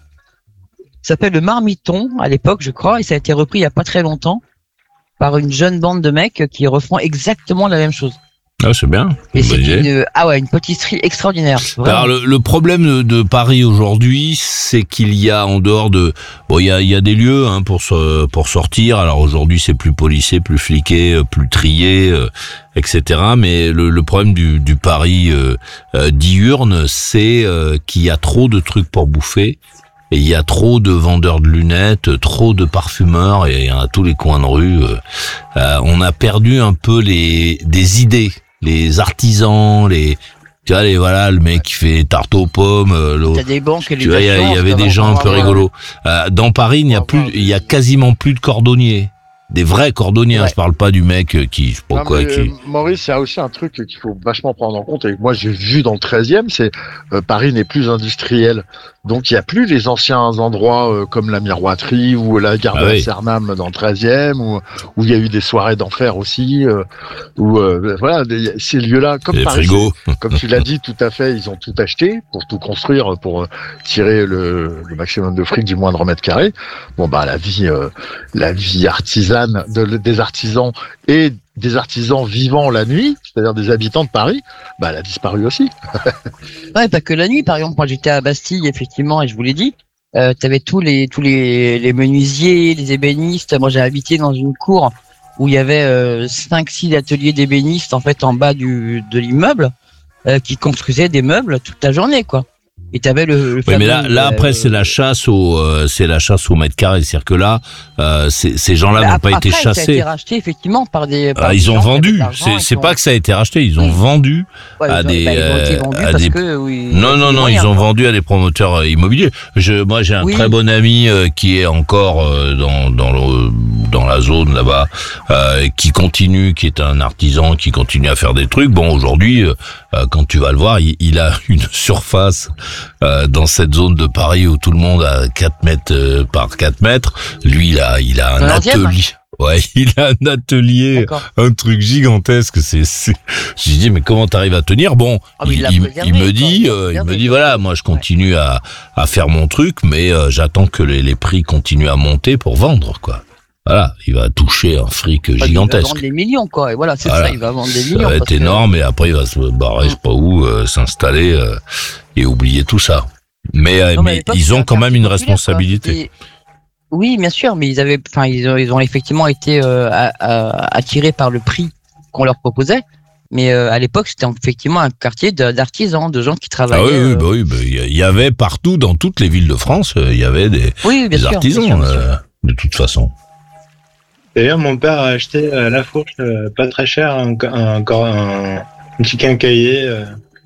Speaker 6: Ça s'appelle le Marmiton à l'époque, je crois, et ça a été repris il y a pas très longtemps par une jeune bande de mecs qui refont exactement la même chose.
Speaker 3: Ah, c'est bien.
Speaker 6: Et
Speaker 3: Bonne
Speaker 6: c'est
Speaker 3: idée.
Speaker 6: une, ah ouais, une pâtisserie extraordinaire. Vraiment.
Speaker 3: Alors le, le problème de, de Paris aujourd'hui, c'est qu'il y a en dehors de bon, il y a, il y a des lieux hein, pour se, pour sortir. Alors aujourd'hui, c'est plus policé, plus fliqué, euh, plus trié, euh, et cetera. Mais le, le problème du, du Paris euh, euh, diurne, c'est euh, qu'il y a trop de trucs pour bouffer. Et il y a trop de vendeurs de lunettes, trop de parfumeurs, et à tous les coins de rue, euh, euh, on a perdu un peu les des idées, les artisans, les tu vois les voilà le mec qui fait tarte aux pommes, euh, l'autre.
Speaker 6: T'as des banques et les
Speaker 3: Tu vois, il y, a- il y avait des gens un peu rigolos. Euh, dans Paris, il n'y a plus, il y a quasiment plus de cordonniers. Des vrais cordonniers, hein,
Speaker 6: Ouais.
Speaker 3: je parle pas du mec euh, qui, je sais pas
Speaker 5: Non,
Speaker 3: quoi,
Speaker 5: mais,
Speaker 3: qui...
Speaker 5: euh, Maurice, il y a aussi un truc qu'il faut vachement prendre en compte, et que moi j'ai vu dans le treizième, c'est euh, Paris n'est plus industriel. Donc il n'y a plus les anciens endroits euh, comme la Miroiterie ou la gare
Speaker 3: Ah
Speaker 5: de la
Speaker 3: oui.
Speaker 5: Cernam dans le treizième, où où il y a eu des soirées d'enfer aussi, euh, où euh, voilà, des- ces lieux-là, comme
Speaker 3: les
Speaker 5: Paris,
Speaker 3: frigos.
Speaker 5: c'est- comme tu l'as dit tout à fait, ils ont tout acheté pour tout construire, pour euh, tirer le, le maximum de fric du moindre mètre carré. Bon bah la vie, euh, la vie artisane de, des artisans et des artisans vivant la nuit, c'est-à-dire des habitants de Paris, bah elle a disparu aussi.
Speaker 6: Ouais, pas que la nuit, par exemple. Moi, j'étais à Bastille, effectivement, et je vous l'ai dit. Euh, t'avais tous les tous les, les menuisiers, les ébénistes. Moi, j'ai habité dans une cour où il y avait euh, cinq, six ateliers d'ébénistes en fait en bas du de l'immeuble euh, qui construisaient des meubles toute la journée, quoi. Et t'avais le, le
Speaker 3: Oui,
Speaker 6: fameux,
Speaker 3: mais là, là après,
Speaker 6: euh,
Speaker 3: c'est la chasse au, euh, c'est la chasse au mètre carré. C'est-à-dire que là, euh, ces, ces gens-là
Speaker 6: bah,
Speaker 3: n'ont pas
Speaker 6: après,
Speaker 3: été
Speaker 6: Ça a été
Speaker 3: chassés.
Speaker 6: racheté effectivement par des. Par
Speaker 3: Ah,
Speaker 6: des
Speaker 3: ils ont
Speaker 6: gens qui avaient
Speaker 3: vendu.
Speaker 6: de l'argent
Speaker 3: C'est,
Speaker 6: et
Speaker 3: c'est
Speaker 6: qui
Speaker 3: pas
Speaker 6: ont-
Speaker 3: que ça a été racheté. Ils ont
Speaker 6: Oui.
Speaker 3: vendu
Speaker 6: Ouais,
Speaker 3: à
Speaker 6: ils ont-
Speaker 3: des,
Speaker 6: bah, ils ont été
Speaker 3: euh,
Speaker 6: vendus
Speaker 3: à
Speaker 6: parce
Speaker 3: des-
Speaker 6: que oui,
Speaker 3: Non, non, non,
Speaker 6: moyens,
Speaker 3: ils ont
Speaker 6: quoi.
Speaker 3: vendu à des promoteurs euh, immobiliers. Je, moi, j'ai un
Speaker 6: Oui.
Speaker 3: très bon ami euh, qui est encore euh, dans dans le, dans la zone là-bas, euh, qui continue, qui est un artisan, qui continue à faire des trucs. Bon, aujourd'hui, euh, euh, quand tu vas le voir, il, il a une surface euh, dans cette zone de Paris où tout le monde a quatre mètres euh, par quatre mètres. Lui, il a, il a un
Speaker 6: Dans l'onzième?
Speaker 3: atelier. Ouais, il a un atelier,
Speaker 6: D'accord.
Speaker 3: un truc gigantesque. C'est, c'est... J'ai dit, mais comment t'arrives à tenir? Bon,
Speaker 6: Ah, mais il
Speaker 3: il,
Speaker 6: l'a
Speaker 3: il-
Speaker 6: préservé,
Speaker 3: il me
Speaker 6: quoi.
Speaker 3: dit,
Speaker 6: Il l'a
Speaker 3: euh, il me
Speaker 6: préservé,
Speaker 3: dit,
Speaker 6: quoi.
Speaker 3: voilà, moi je continue à, à faire mon truc, mais euh, j'attends que les, les prix continuent à monter pour vendre, quoi. Voilà, il va toucher un fric
Speaker 6: Enfin, Il va
Speaker 3: gigantesque.
Speaker 6: vendre des millions, quoi. Et voilà, c'est
Speaker 3: Voilà.
Speaker 6: ça, il va vendre des
Speaker 3: Ça
Speaker 6: millions.
Speaker 3: va être
Speaker 6: parce que-
Speaker 3: énorme et après il va se barrer, je sais pas où, euh, s'installer euh, et oublier tout ça. Mais, euh,
Speaker 6: Non, mais à
Speaker 3: mais
Speaker 6: l'époque,
Speaker 3: ils
Speaker 6: c'était
Speaker 3: ont
Speaker 6: un
Speaker 3: quand même
Speaker 6: quartier
Speaker 3: une
Speaker 6: populaire, quoi.
Speaker 3: responsabilité.
Speaker 6: C'était- Oui, bien sûr, mais ils avaient, enfin, ils ont, ils ont effectivement été euh, à- à- attirés par le prix qu'on leur proposait. Mais euh, à l'époque, c'était effectivement un quartier de- d'artisans, de gens qui
Speaker 3: Ah
Speaker 6: travaillaient.
Speaker 3: oui, oui,
Speaker 6: euh,
Speaker 3: bah oui, bah, il y a- il y avait partout, dans toutes les villes de France, euh, il y avait des,
Speaker 6: oui, bien
Speaker 3: des
Speaker 6: sûr,
Speaker 3: artisans,
Speaker 6: bien sûr, bien sûr.
Speaker 3: euh, de toute façon.
Speaker 7: D'ailleurs, mon père a acheté à La Fourche, euh, pas très cher, un, un, un, un petit quincaillier. Euh,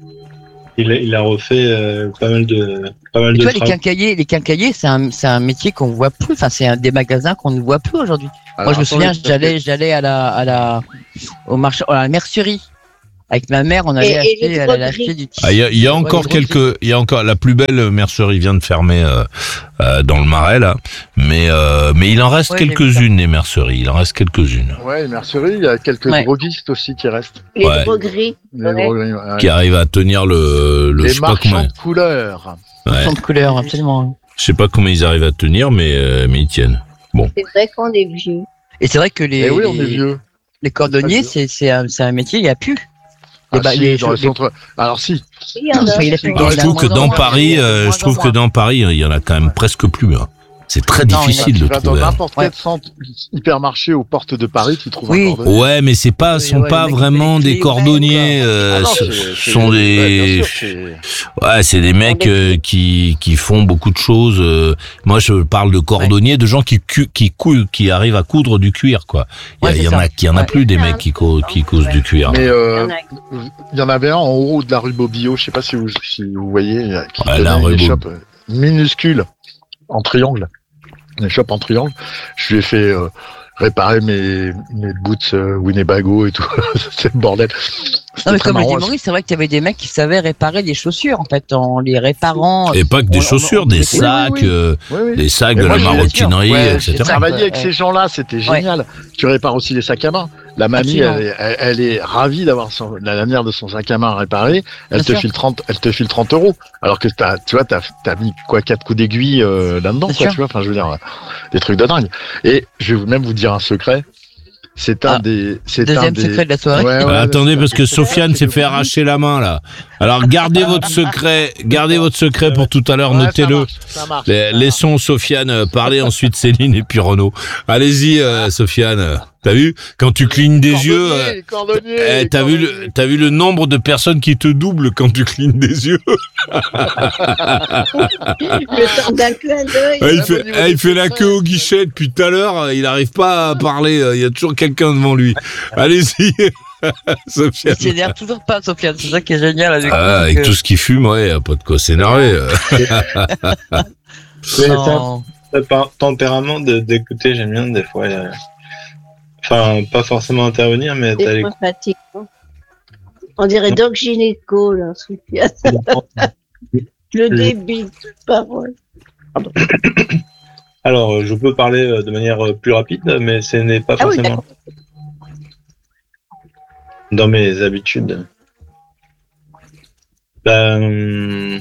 Speaker 7: il, a, il a refait euh, pas mal de, pas mal
Speaker 6: Et
Speaker 7: de
Speaker 6: tu vois, les
Speaker 7: travaux.
Speaker 6: quincailliers, les quincailliers, c'est un, c'est un métier qu'on voit plus. Enfin, c'est un des magasins qu'on ne voit plus aujourd'hui. Moi, je me souviens, j'allais, j'allais à la, à la, au marché, à la mercerie. Avec ma mère, on allait
Speaker 4: Et- et
Speaker 6: acheter,
Speaker 4: les
Speaker 6: elle allait
Speaker 4: drogueries.
Speaker 6: acheter du tissu.
Speaker 3: Ah, il y a, il y a
Speaker 6: Ouais,
Speaker 3: encore
Speaker 6: les drogueries.
Speaker 3: quelques, il y a encore la plus belle mercerie vient de fermer euh, euh, dans le Marais là, mais euh, mais il en reste
Speaker 6: Ouais, j'ai vu
Speaker 3: quelques-unes les merceries, il en reste quelques-unes
Speaker 5: Ouais, les merceries, il y a quelques
Speaker 6: Ouais.
Speaker 5: droguistes aussi qui restent.
Speaker 4: Les
Speaker 3: Ouais.
Speaker 4: drogueries.
Speaker 5: Les
Speaker 4: Ouais.
Speaker 5: drogueries, ouais.
Speaker 3: qui arrivent à tenir le, le je
Speaker 5: Les
Speaker 3: sais pas
Speaker 5: marchands
Speaker 3: combien,
Speaker 5: de couleurs.
Speaker 3: ouais.
Speaker 6: Son de couleur, absolument.
Speaker 3: je sais pas comment ils arrivent à tenir, mais euh, mais ils tiennent.
Speaker 4: C'est vrai qu'on est vieux.
Speaker 6: Et c'est vrai que les,
Speaker 5: Et oui, on est
Speaker 6: les,
Speaker 5: vieux.
Speaker 6: les cordonniers,
Speaker 5: Pas
Speaker 6: c'est, c'est un, c'est un métier, il n'y a plus.
Speaker 5: Ah,
Speaker 6: Les ba-
Speaker 5: si,
Speaker 6: les-
Speaker 5: dans les
Speaker 6: les-
Speaker 5: centres. Alors si,
Speaker 4: Il y en a.
Speaker 6: Enfin, il a
Speaker 5: si,
Speaker 6: plus-
Speaker 5: dans
Speaker 3: Alors,
Speaker 5: les
Speaker 3: je
Speaker 6: il a
Speaker 3: trouve que
Speaker 6: moins en
Speaker 3: dans
Speaker 6: moins,
Speaker 3: Paris,
Speaker 6: il a
Speaker 3: euh,
Speaker 6: moins
Speaker 3: je trouve
Speaker 6: en
Speaker 3: que
Speaker 6: moins.
Speaker 3: dans Paris, il y en a quand même presque plus. Hein. C'est très
Speaker 6: Non, il y en a-
Speaker 3: difficile
Speaker 5: tu
Speaker 3: de
Speaker 5: vas dans
Speaker 3: trouver.
Speaker 5: n'importe
Speaker 6: Ouais.
Speaker 5: quel centre hypermarché aux portes de Paris, tu trouves
Speaker 6: Oui.
Speaker 5: un cordonnier.
Speaker 3: Ouais, mais c'est pas,
Speaker 6: Ouais,
Speaker 3: sont
Speaker 6: ouais,
Speaker 3: pas
Speaker 6: les mecs,
Speaker 3: vraiment
Speaker 6: les
Speaker 3: des
Speaker 6: clés,
Speaker 3: cordonniers.
Speaker 6: ouais,
Speaker 3: euh,
Speaker 5: Ah non,
Speaker 3: ce
Speaker 5: c'est-
Speaker 3: ce
Speaker 5: c'est-
Speaker 3: sont
Speaker 5: ouais,
Speaker 3: des,
Speaker 5: bien sûr, c'est-
Speaker 3: ouais, c'est des mecs
Speaker 4: des
Speaker 3: euh, qui qui font beaucoup de choses. euh, moi, je parle de cordonniers, de gens qui cu- qui cou- qui arrivent à coudre du cuir, quoi. Il y, a-
Speaker 6: Ouais,
Speaker 3: il y
Speaker 6: c'est
Speaker 3: en a
Speaker 6: ça.
Speaker 3: qui en a
Speaker 6: Ouais.
Speaker 3: plus des mecs qui cou- qui cousent du cuir.
Speaker 5: Mais
Speaker 4: Il y
Speaker 5: euh,
Speaker 4: en a.
Speaker 5: il y en avait un en haut de la rue Bobillot, je sais pas si vous, si vous voyez, euh, qui
Speaker 3: Ouais,
Speaker 5: tenait
Speaker 3: la rue
Speaker 5: une
Speaker 3: Bob-
Speaker 5: échoppe euh, minuscule en triangle, une échoppe en triangle. Je lui ai fait euh, réparer mes mes boots euh, Winnebago et tout. C'est le bordel. C'était
Speaker 6: Non, mais
Speaker 5: très
Speaker 6: comme le dit
Speaker 5: marrant.
Speaker 6: Maurice, c'est vrai qu'il y avait des mecs qui savaient réparer des chaussures, en fait, en les réparant.
Speaker 3: Et pas que des
Speaker 6: On- on-
Speaker 3: chaussures,
Speaker 6: on-
Speaker 3: des
Speaker 6: oui,
Speaker 3: sacs,
Speaker 5: oui, oui.
Speaker 3: euh,
Speaker 5: Oui, oui.
Speaker 3: des sacs
Speaker 5: Mais
Speaker 3: de
Speaker 5: moi,
Speaker 3: la
Speaker 5: j'ai-
Speaker 3: maroquinerie,
Speaker 5: Ouais,
Speaker 3: et
Speaker 5: j'ai
Speaker 3: cetera.
Speaker 5: travaillé
Speaker 6: Ouais,
Speaker 5: avec
Speaker 6: ouais.
Speaker 5: ces gens-là, c'était génial. Tu répares aussi les sacs à main. La mamie,
Speaker 6: Absolument.
Speaker 5: elle, est- elle, elle est ravie d'avoir son- la lanière de son sac à main réparée. Elle
Speaker 6: Bien
Speaker 5: te
Speaker 6: sûr.
Speaker 5: file trente, elle te file trente euros. Alors que t'as, tu vois, t'as, t'as mis quoi, quatre coups d'aiguille euh, là-dedans,
Speaker 6: Bien
Speaker 5: quoi,
Speaker 6: sûr.
Speaker 5: tu vois. Enfin, je veux dire, euh, des trucs de dingue. Et je vais vous- même vous dire un secret. C'est un
Speaker 6: Ah,
Speaker 5: des, c'est un
Speaker 6: Deuxième
Speaker 5: des.
Speaker 6: secret de la soirée.
Speaker 5: Ouais, ouais,
Speaker 3: Ah, attendez,
Speaker 5: c'est-
Speaker 3: parce que
Speaker 5: c'est-
Speaker 3: Sofiane
Speaker 5: c'est
Speaker 3: s'est
Speaker 5: que-
Speaker 3: fait arracher la main là. Alors gardez votre secret, gardez votre secret pour tout à l'heure,
Speaker 5: Ouais, ça
Speaker 3: notez-le.
Speaker 5: marche, ça marche,
Speaker 3: Les-
Speaker 5: ça marche.
Speaker 3: Laissons Sofiane euh, parler, ensuite Céline et puis Renaud. Allez-y, euh, Sofiane. T'as vu quand tu clignes des
Speaker 5: Cordonnier,
Speaker 3: yeux, euh,
Speaker 5: les cordonniers,
Speaker 3: eh,
Speaker 5: les
Speaker 3: t'as vu le,
Speaker 5: cordonniers.
Speaker 3: t'as vu le nombre de personnes qui te doublent quand tu clignes des yeux.
Speaker 4: Le temps d'un clin d'œil.
Speaker 3: Ah, il
Speaker 5: Même
Speaker 3: fait,
Speaker 5: au niveau
Speaker 3: ah, il
Speaker 5: des
Speaker 3: fait la
Speaker 5: secrets.
Speaker 3: queue au guichet depuis tout à l'heure. euh, Il n'arrive pas à parler. euh, Il y a toujours quelqu'un devant lui. Allez-y, Sofiane.
Speaker 6: Il s'énerve toujours pas, Sofiane. C'est ça qui est génial avec
Speaker 3: Ah,
Speaker 6: lui,
Speaker 3: avec
Speaker 6: c'est que-
Speaker 3: tout ce qui fume, ouais, y a pas de quoi s'énerver. euh.
Speaker 7: Mais c'est un
Speaker 6: Non.
Speaker 7: Par tempérament de- d'écouter, j'aime bien des fois. euh, Enfin, pas forcément intervenir, mais
Speaker 4: Des
Speaker 7: d'aller
Speaker 4: fois fatigant. On dirait Doc Gynéco, là, Sophia. Le débit de parole.
Speaker 7: Alors, euh, je peux parler euh, de manière euh, plus rapide, mais ce n'est pas
Speaker 4: Ah oui,
Speaker 7: forcément dans mes habitudes. Ben,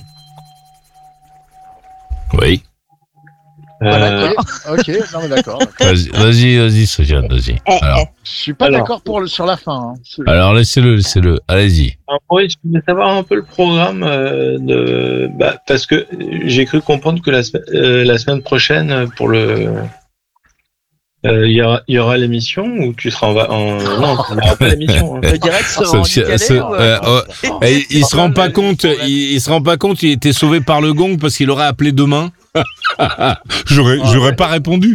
Speaker 3: Oui.
Speaker 6: Voilà,
Speaker 7: euh,
Speaker 6: quoi.
Speaker 5: Ok, non mais d'accord. d'accord.
Speaker 3: Vas-y, vas-y, vas-y, Sofiane, vas-y.
Speaker 4: Eh,
Speaker 3: Alors,
Speaker 5: Je suis pas
Speaker 7: Alors.
Speaker 5: d'accord pour le sur la fin. Hein. C'est-
Speaker 3: alors laissez-le, laissez-le. Allez-y.
Speaker 7: alors, oui, je voulais savoir un peu le programme euh, de, bah, parce que j'ai cru comprendre que la, semaine- euh, la semaine prochaine, euh, pour le, euh, il y aura, il y aura l'émission ou tu seras en, va- en... non, il n'y aura pas l'émission. hein.
Speaker 6: Le direct sera en
Speaker 3: Sophia-
Speaker 6: décalé,
Speaker 3: so-
Speaker 6: ou,
Speaker 3: euh,
Speaker 6: euh,
Speaker 3: oh, et il se rend pas compte, il, il se rend pas compte, il était sauvé par le gong parce qu'il aurait appelé demain. j'aurais, j'aurais pas répondu.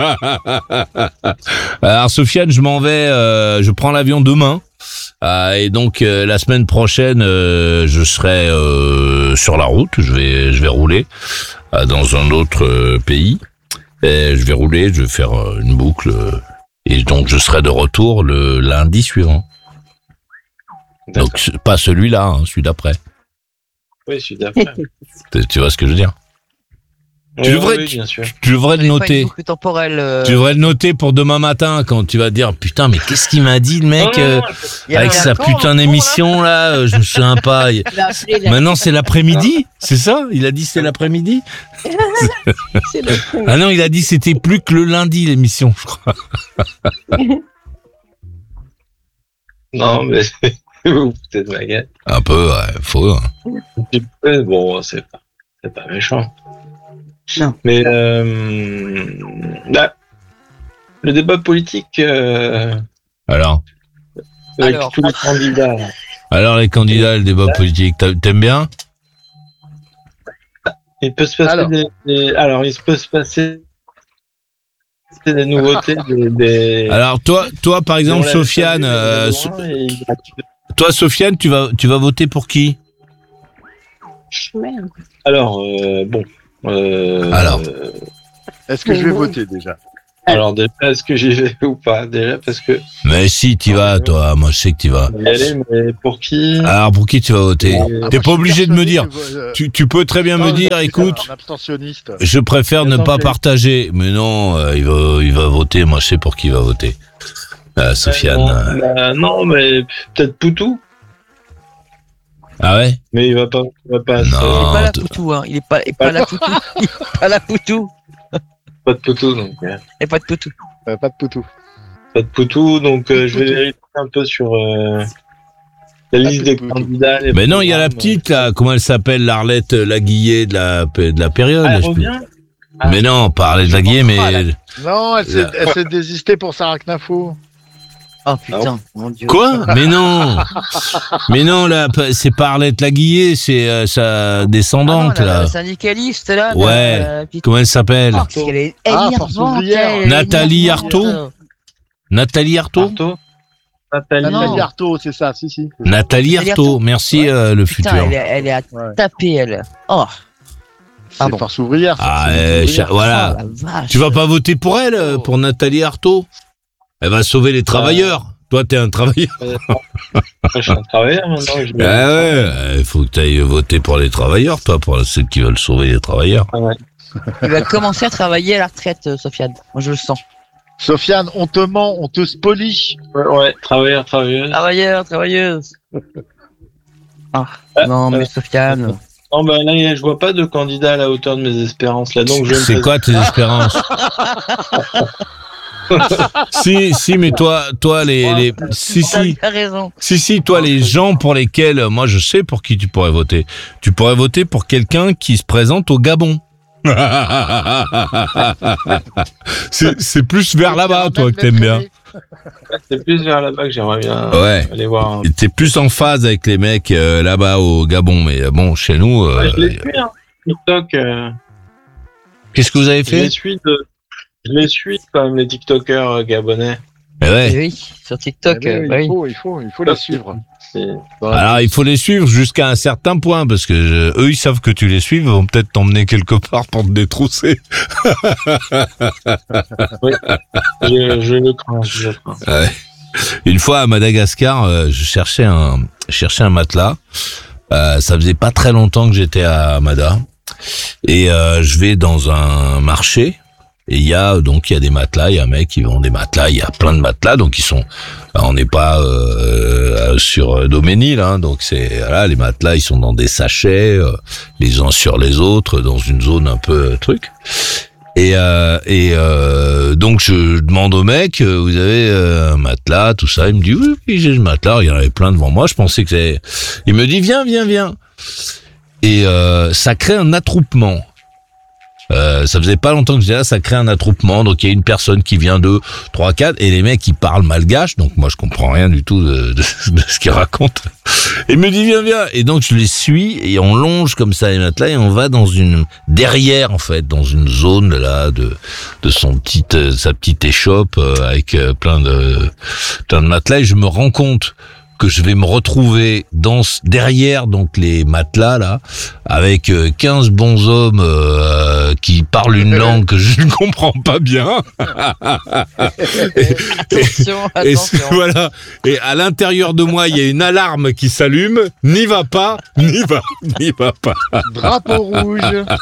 Speaker 3: Alors Sofiane, je m'en vais, euh, je prends l'avion demain. Euh, et donc euh, la semaine prochaine, euh, je serai euh, sur la route. Je vais, je vais rouler euh, dans un autre euh, pays. Et je vais rouler, je vais faire euh, une boucle. euh, et donc je serai de retour le lundi suivant. Donc c'est pas celui-là, hein, celui d'après.
Speaker 7: Oui, je suis d'accord.
Speaker 3: Tu- Tu vois ce que je veux dire? Tu
Speaker 7: Oui,
Speaker 3: devrais-
Speaker 7: oui, bien sûr.
Speaker 3: Tu devrais le
Speaker 6: pas une
Speaker 3: noter.
Speaker 6: boucle temporelle, euh,
Speaker 3: Tu devrais le noter pour demain matin quand tu vas te dire putain mais qu'est-ce qu'il m'a dit le mec
Speaker 7: Non, non,
Speaker 3: euh,
Speaker 7: non,
Speaker 6: il y a
Speaker 3: avec
Speaker 6: un
Speaker 3: sa
Speaker 6: con,
Speaker 3: putain
Speaker 6: un con,
Speaker 3: d'émission là, euh, je me souviens pas. Il-
Speaker 4: il a appelé la-
Speaker 3: Maintenant c'est l'après-midi, c'est ça? Il a dit c'est l'après-midi?
Speaker 4: c'est le-
Speaker 3: Ah non, il a dit c'était plus que le lundi l'émission, je crois.
Speaker 7: non, mais vous vous foutez de ma gueule.
Speaker 3: Un peu, ouais, faux. hein.
Speaker 7: Un petit peu, bon, c'est pas, c'est pas méchant.
Speaker 6: Non.
Speaker 7: Mais euh, là, le débat politique euh,
Speaker 3: Alors,
Speaker 7: avec
Speaker 6: Alors,
Speaker 7: tous les candidats.
Speaker 3: alors les candidats, le débat politique, t'a- t'aimes bien?
Speaker 7: Il peut se passer
Speaker 5: Alors.
Speaker 7: des, des- alors il se peut se passer des nouveautés, des, des
Speaker 3: Alors toi, toi par exemple,
Speaker 7: on l'a
Speaker 3: Sofiane,
Speaker 7: vu,
Speaker 3: euh,
Speaker 7: on l'a
Speaker 3: So-
Speaker 7: vu, et il y a-
Speaker 3: toi, Sofiane, tu vas, tu vas voter pour qui?
Speaker 4: Merde.
Speaker 7: Alors, euh, bon. Euh,
Speaker 3: Alors.
Speaker 7: euh,
Speaker 5: Est-ce que je vais voter déjà?
Speaker 7: alors, déjà, est-ce que j'y vais ou pas? Déjà, parce que.
Speaker 3: Mais si, tu vas, toi. Moi, je sais que tu vas.
Speaker 7: On va y aller, mais pour qui?
Speaker 3: Alors, pour qui tu vas voter?
Speaker 7: Euh,
Speaker 3: T'es pas obligé de me dire.
Speaker 5: Euh,
Speaker 3: Tu, tu peux très bien me dire, écoute,
Speaker 5: Un abstentionniste.
Speaker 3: je préfère ne pas
Speaker 7: Attendez.
Speaker 3: partager. Mais non, euh, il va, il va voter. Moi, je sais pour qui il va voter. Euh, Sofiane.
Speaker 7: non,
Speaker 3: euh,
Speaker 7: bah, non, mais peut-être Poutou.
Speaker 3: Ah ouais?
Speaker 7: Mais il va pas. Il va pas.
Speaker 3: Non.
Speaker 6: Il est pas là
Speaker 3: t-
Speaker 6: Poutou, hein. Il est pas, il est pas là Poutou. Il est pas là Poutou.
Speaker 7: Pas de Poutou, donc. euh,
Speaker 6: Il est pas de Poutou.
Speaker 5: Euh, pas de Poutou.
Speaker 7: Pas de Poutou, donc euh,
Speaker 5: Pas de
Speaker 7: je vais
Speaker 5: Poutou.
Speaker 7: vérifier un peu sur euh, la liste
Speaker 5: de
Speaker 7: des
Speaker 5: Poutou.
Speaker 7: candidats. les
Speaker 3: Mais non, il y a la
Speaker 7: programmes.
Speaker 3: petite, là. Comment elle s'appelle? L'Arlette Laguillet de la, de la période.
Speaker 7: Ah,
Speaker 3: là,
Speaker 7: elle
Speaker 3: je sais plus.
Speaker 7: revient. Ah.
Speaker 3: Mais non, pas Arlette Laguillet, mais.
Speaker 6: Ah, la-
Speaker 5: Non, elle s'est,
Speaker 3: Là.
Speaker 5: elle s'est désistée pour Sarah Knafo.
Speaker 6: Oh putain, mon dieu.
Speaker 3: Quoi? Mais non! Mais non, là, c'est pas Arlette Laguillet, c'est euh, sa
Speaker 6: Ah non,
Speaker 3: descendante,
Speaker 6: la,
Speaker 3: là.
Speaker 6: la syndicaliste là.
Speaker 3: Ouais.
Speaker 6: la- la petite-
Speaker 3: Comment elle s'appelle?
Speaker 6: Oh, qu'est-ce qu'elle est
Speaker 5: Ah,
Speaker 6: énervante,
Speaker 5: Force ouvrière.
Speaker 6: elle est
Speaker 3: Nathalie
Speaker 6: énervante.
Speaker 3: Arthaud Nathalie Arthaud?
Speaker 7: Artaud Nathalie.
Speaker 6: Ah non.
Speaker 5: Nathalie Arthaud, c'est ça, si, si.
Speaker 3: Nathalie
Speaker 6: Nathalie
Speaker 3: Arthaud,
Speaker 6: Arthaud.
Speaker 3: merci
Speaker 5: Ouais.
Speaker 3: euh, le
Speaker 6: Putain,
Speaker 3: futur.
Speaker 6: elle est, elle est à
Speaker 5: Ouais.
Speaker 6: taper, elle. Oh,
Speaker 5: C'est
Speaker 6: Pardon.
Speaker 5: Force ouvrière. ça,
Speaker 3: Ah,
Speaker 5: c'est
Speaker 3: euh,
Speaker 5: les
Speaker 3: cha-
Speaker 5: ouvrières.
Speaker 3: voilà.
Speaker 6: oh la vache.
Speaker 3: Tu vas pas voter pour elle, euh, pour Nathalie Arthaud? Elle va sauver les travailleurs. Toi, t'es un travailleur.
Speaker 7: Je suis un travailleur maintenant. Je vais-
Speaker 3: Ah ouais, il faut que tu ailles voter pour les travailleurs, toi, pour ceux qui veulent sauver les travailleurs.
Speaker 7: Ah ouais.
Speaker 6: Tu vas commencer à travailler à la retraite, euh, Sofiane. Moi, je le sens.
Speaker 5: Sofiane, on te ment, on te spolie.
Speaker 7: Ouais, ouais, travailleur, travailleuse.
Speaker 6: Travailleur, travailleuse. Ah, non, mais Sofiane.
Speaker 7: Non, bah là, je vois pas de candidat à la hauteur de mes espérances là, donc je vais me
Speaker 3: C'est quoi tes espérances? Si, si, mais toi, toi, les, les, si, si,
Speaker 6: T'as raison.
Speaker 3: si, si, toi, les gens pour lesquels, euh, moi, je sais pour qui tu pourrais voter. Tu pourrais voter pour quelqu'un qui se présente au Gabon. c'est, c'est plus vers là-bas, toi, que t'aimes bien.
Speaker 7: C'est plus vers là-bas que j'aimerais bien
Speaker 3: Ouais.
Speaker 7: aller voir.
Speaker 3: Et T'es plus en phase avec les mecs euh, là-bas au Gabon, mais euh, bon, chez nous, euh,
Speaker 7: Ouais, je les suis, hein. TikTok, euh,
Speaker 3: qu'est-ce que vous avez
Speaker 7: je les
Speaker 3: fait?
Speaker 7: suis de, je les suis quand même les TikTokers euh, gabonais.
Speaker 3: Eh ouais.
Speaker 6: Eh oui, sur TikTok,
Speaker 5: Eh
Speaker 6: euh,
Speaker 5: oui,
Speaker 6: bah
Speaker 5: il,
Speaker 6: oui.
Speaker 5: faut, il, faut, il faut les suivre.
Speaker 7: C'est-
Speaker 3: Alors, il faut les suivre jusqu'à un certain point, parce que euh, eux, ils savent que tu les suives, ils vont peut-être t'emmener quelque part pour te détrousser.
Speaker 7: je, je le crains, je le crains.
Speaker 3: Ouais. Une fois à Madagascar, euh, je cherchais un, je cherchais un matelas. Euh, ça faisait pas très longtemps que j'étais à Mada, et euh, je vais dans un marché. Et il y a donc il y a des matelas, il y a un mec qui vend des matelas, il y a plein de matelas, donc ils sont, on n'est pas euh, sur Doménil, hein, donc c'est voilà, les matelas ils sont dans des sachets, euh, les uns sur les autres, dans une zone un peu euh, truc. Et euh, et euh, donc je demande au mec, euh, vous avez euh, un matelas, tout ça, il me dit oui, oui j'ai le matelas, il y en avait plein devant moi, je pensais que c'est, il me dit viens viens viens, et euh, ça crée un attroupement. Euh, ça faisait pas longtemps que j'étais là, ça crée un attroupement, donc il y a une personne qui vient de trois, quatre, et les mecs ils parlent malgache, donc moi je comprends rien du tout de, de, de ce qu'ils racontent. Et il me dit viens viens, et donc je les suis, et on longe comme ça les matelas, et on va dans une, derrière en fait, dans une zone là de de son petit, euh, sa petite échoppe euh, avec euh, plein de plein de matelas, et je me rends compte que je vais me retrouver dans derrière donc les matelas là avec euh, quinze bons hommes euh, qui parlent une langue que je ne comprends pas bien.
Speaker 6: Attention,
Speaker 3: Et
Speaker 6: attention.
Speaker 3: voilà. Et à l'intérieur de moi, il y a une alarme qui s'allume. N'y va pas, n'y va, n'y va pas.
Speaker 5: Drapeau rouge.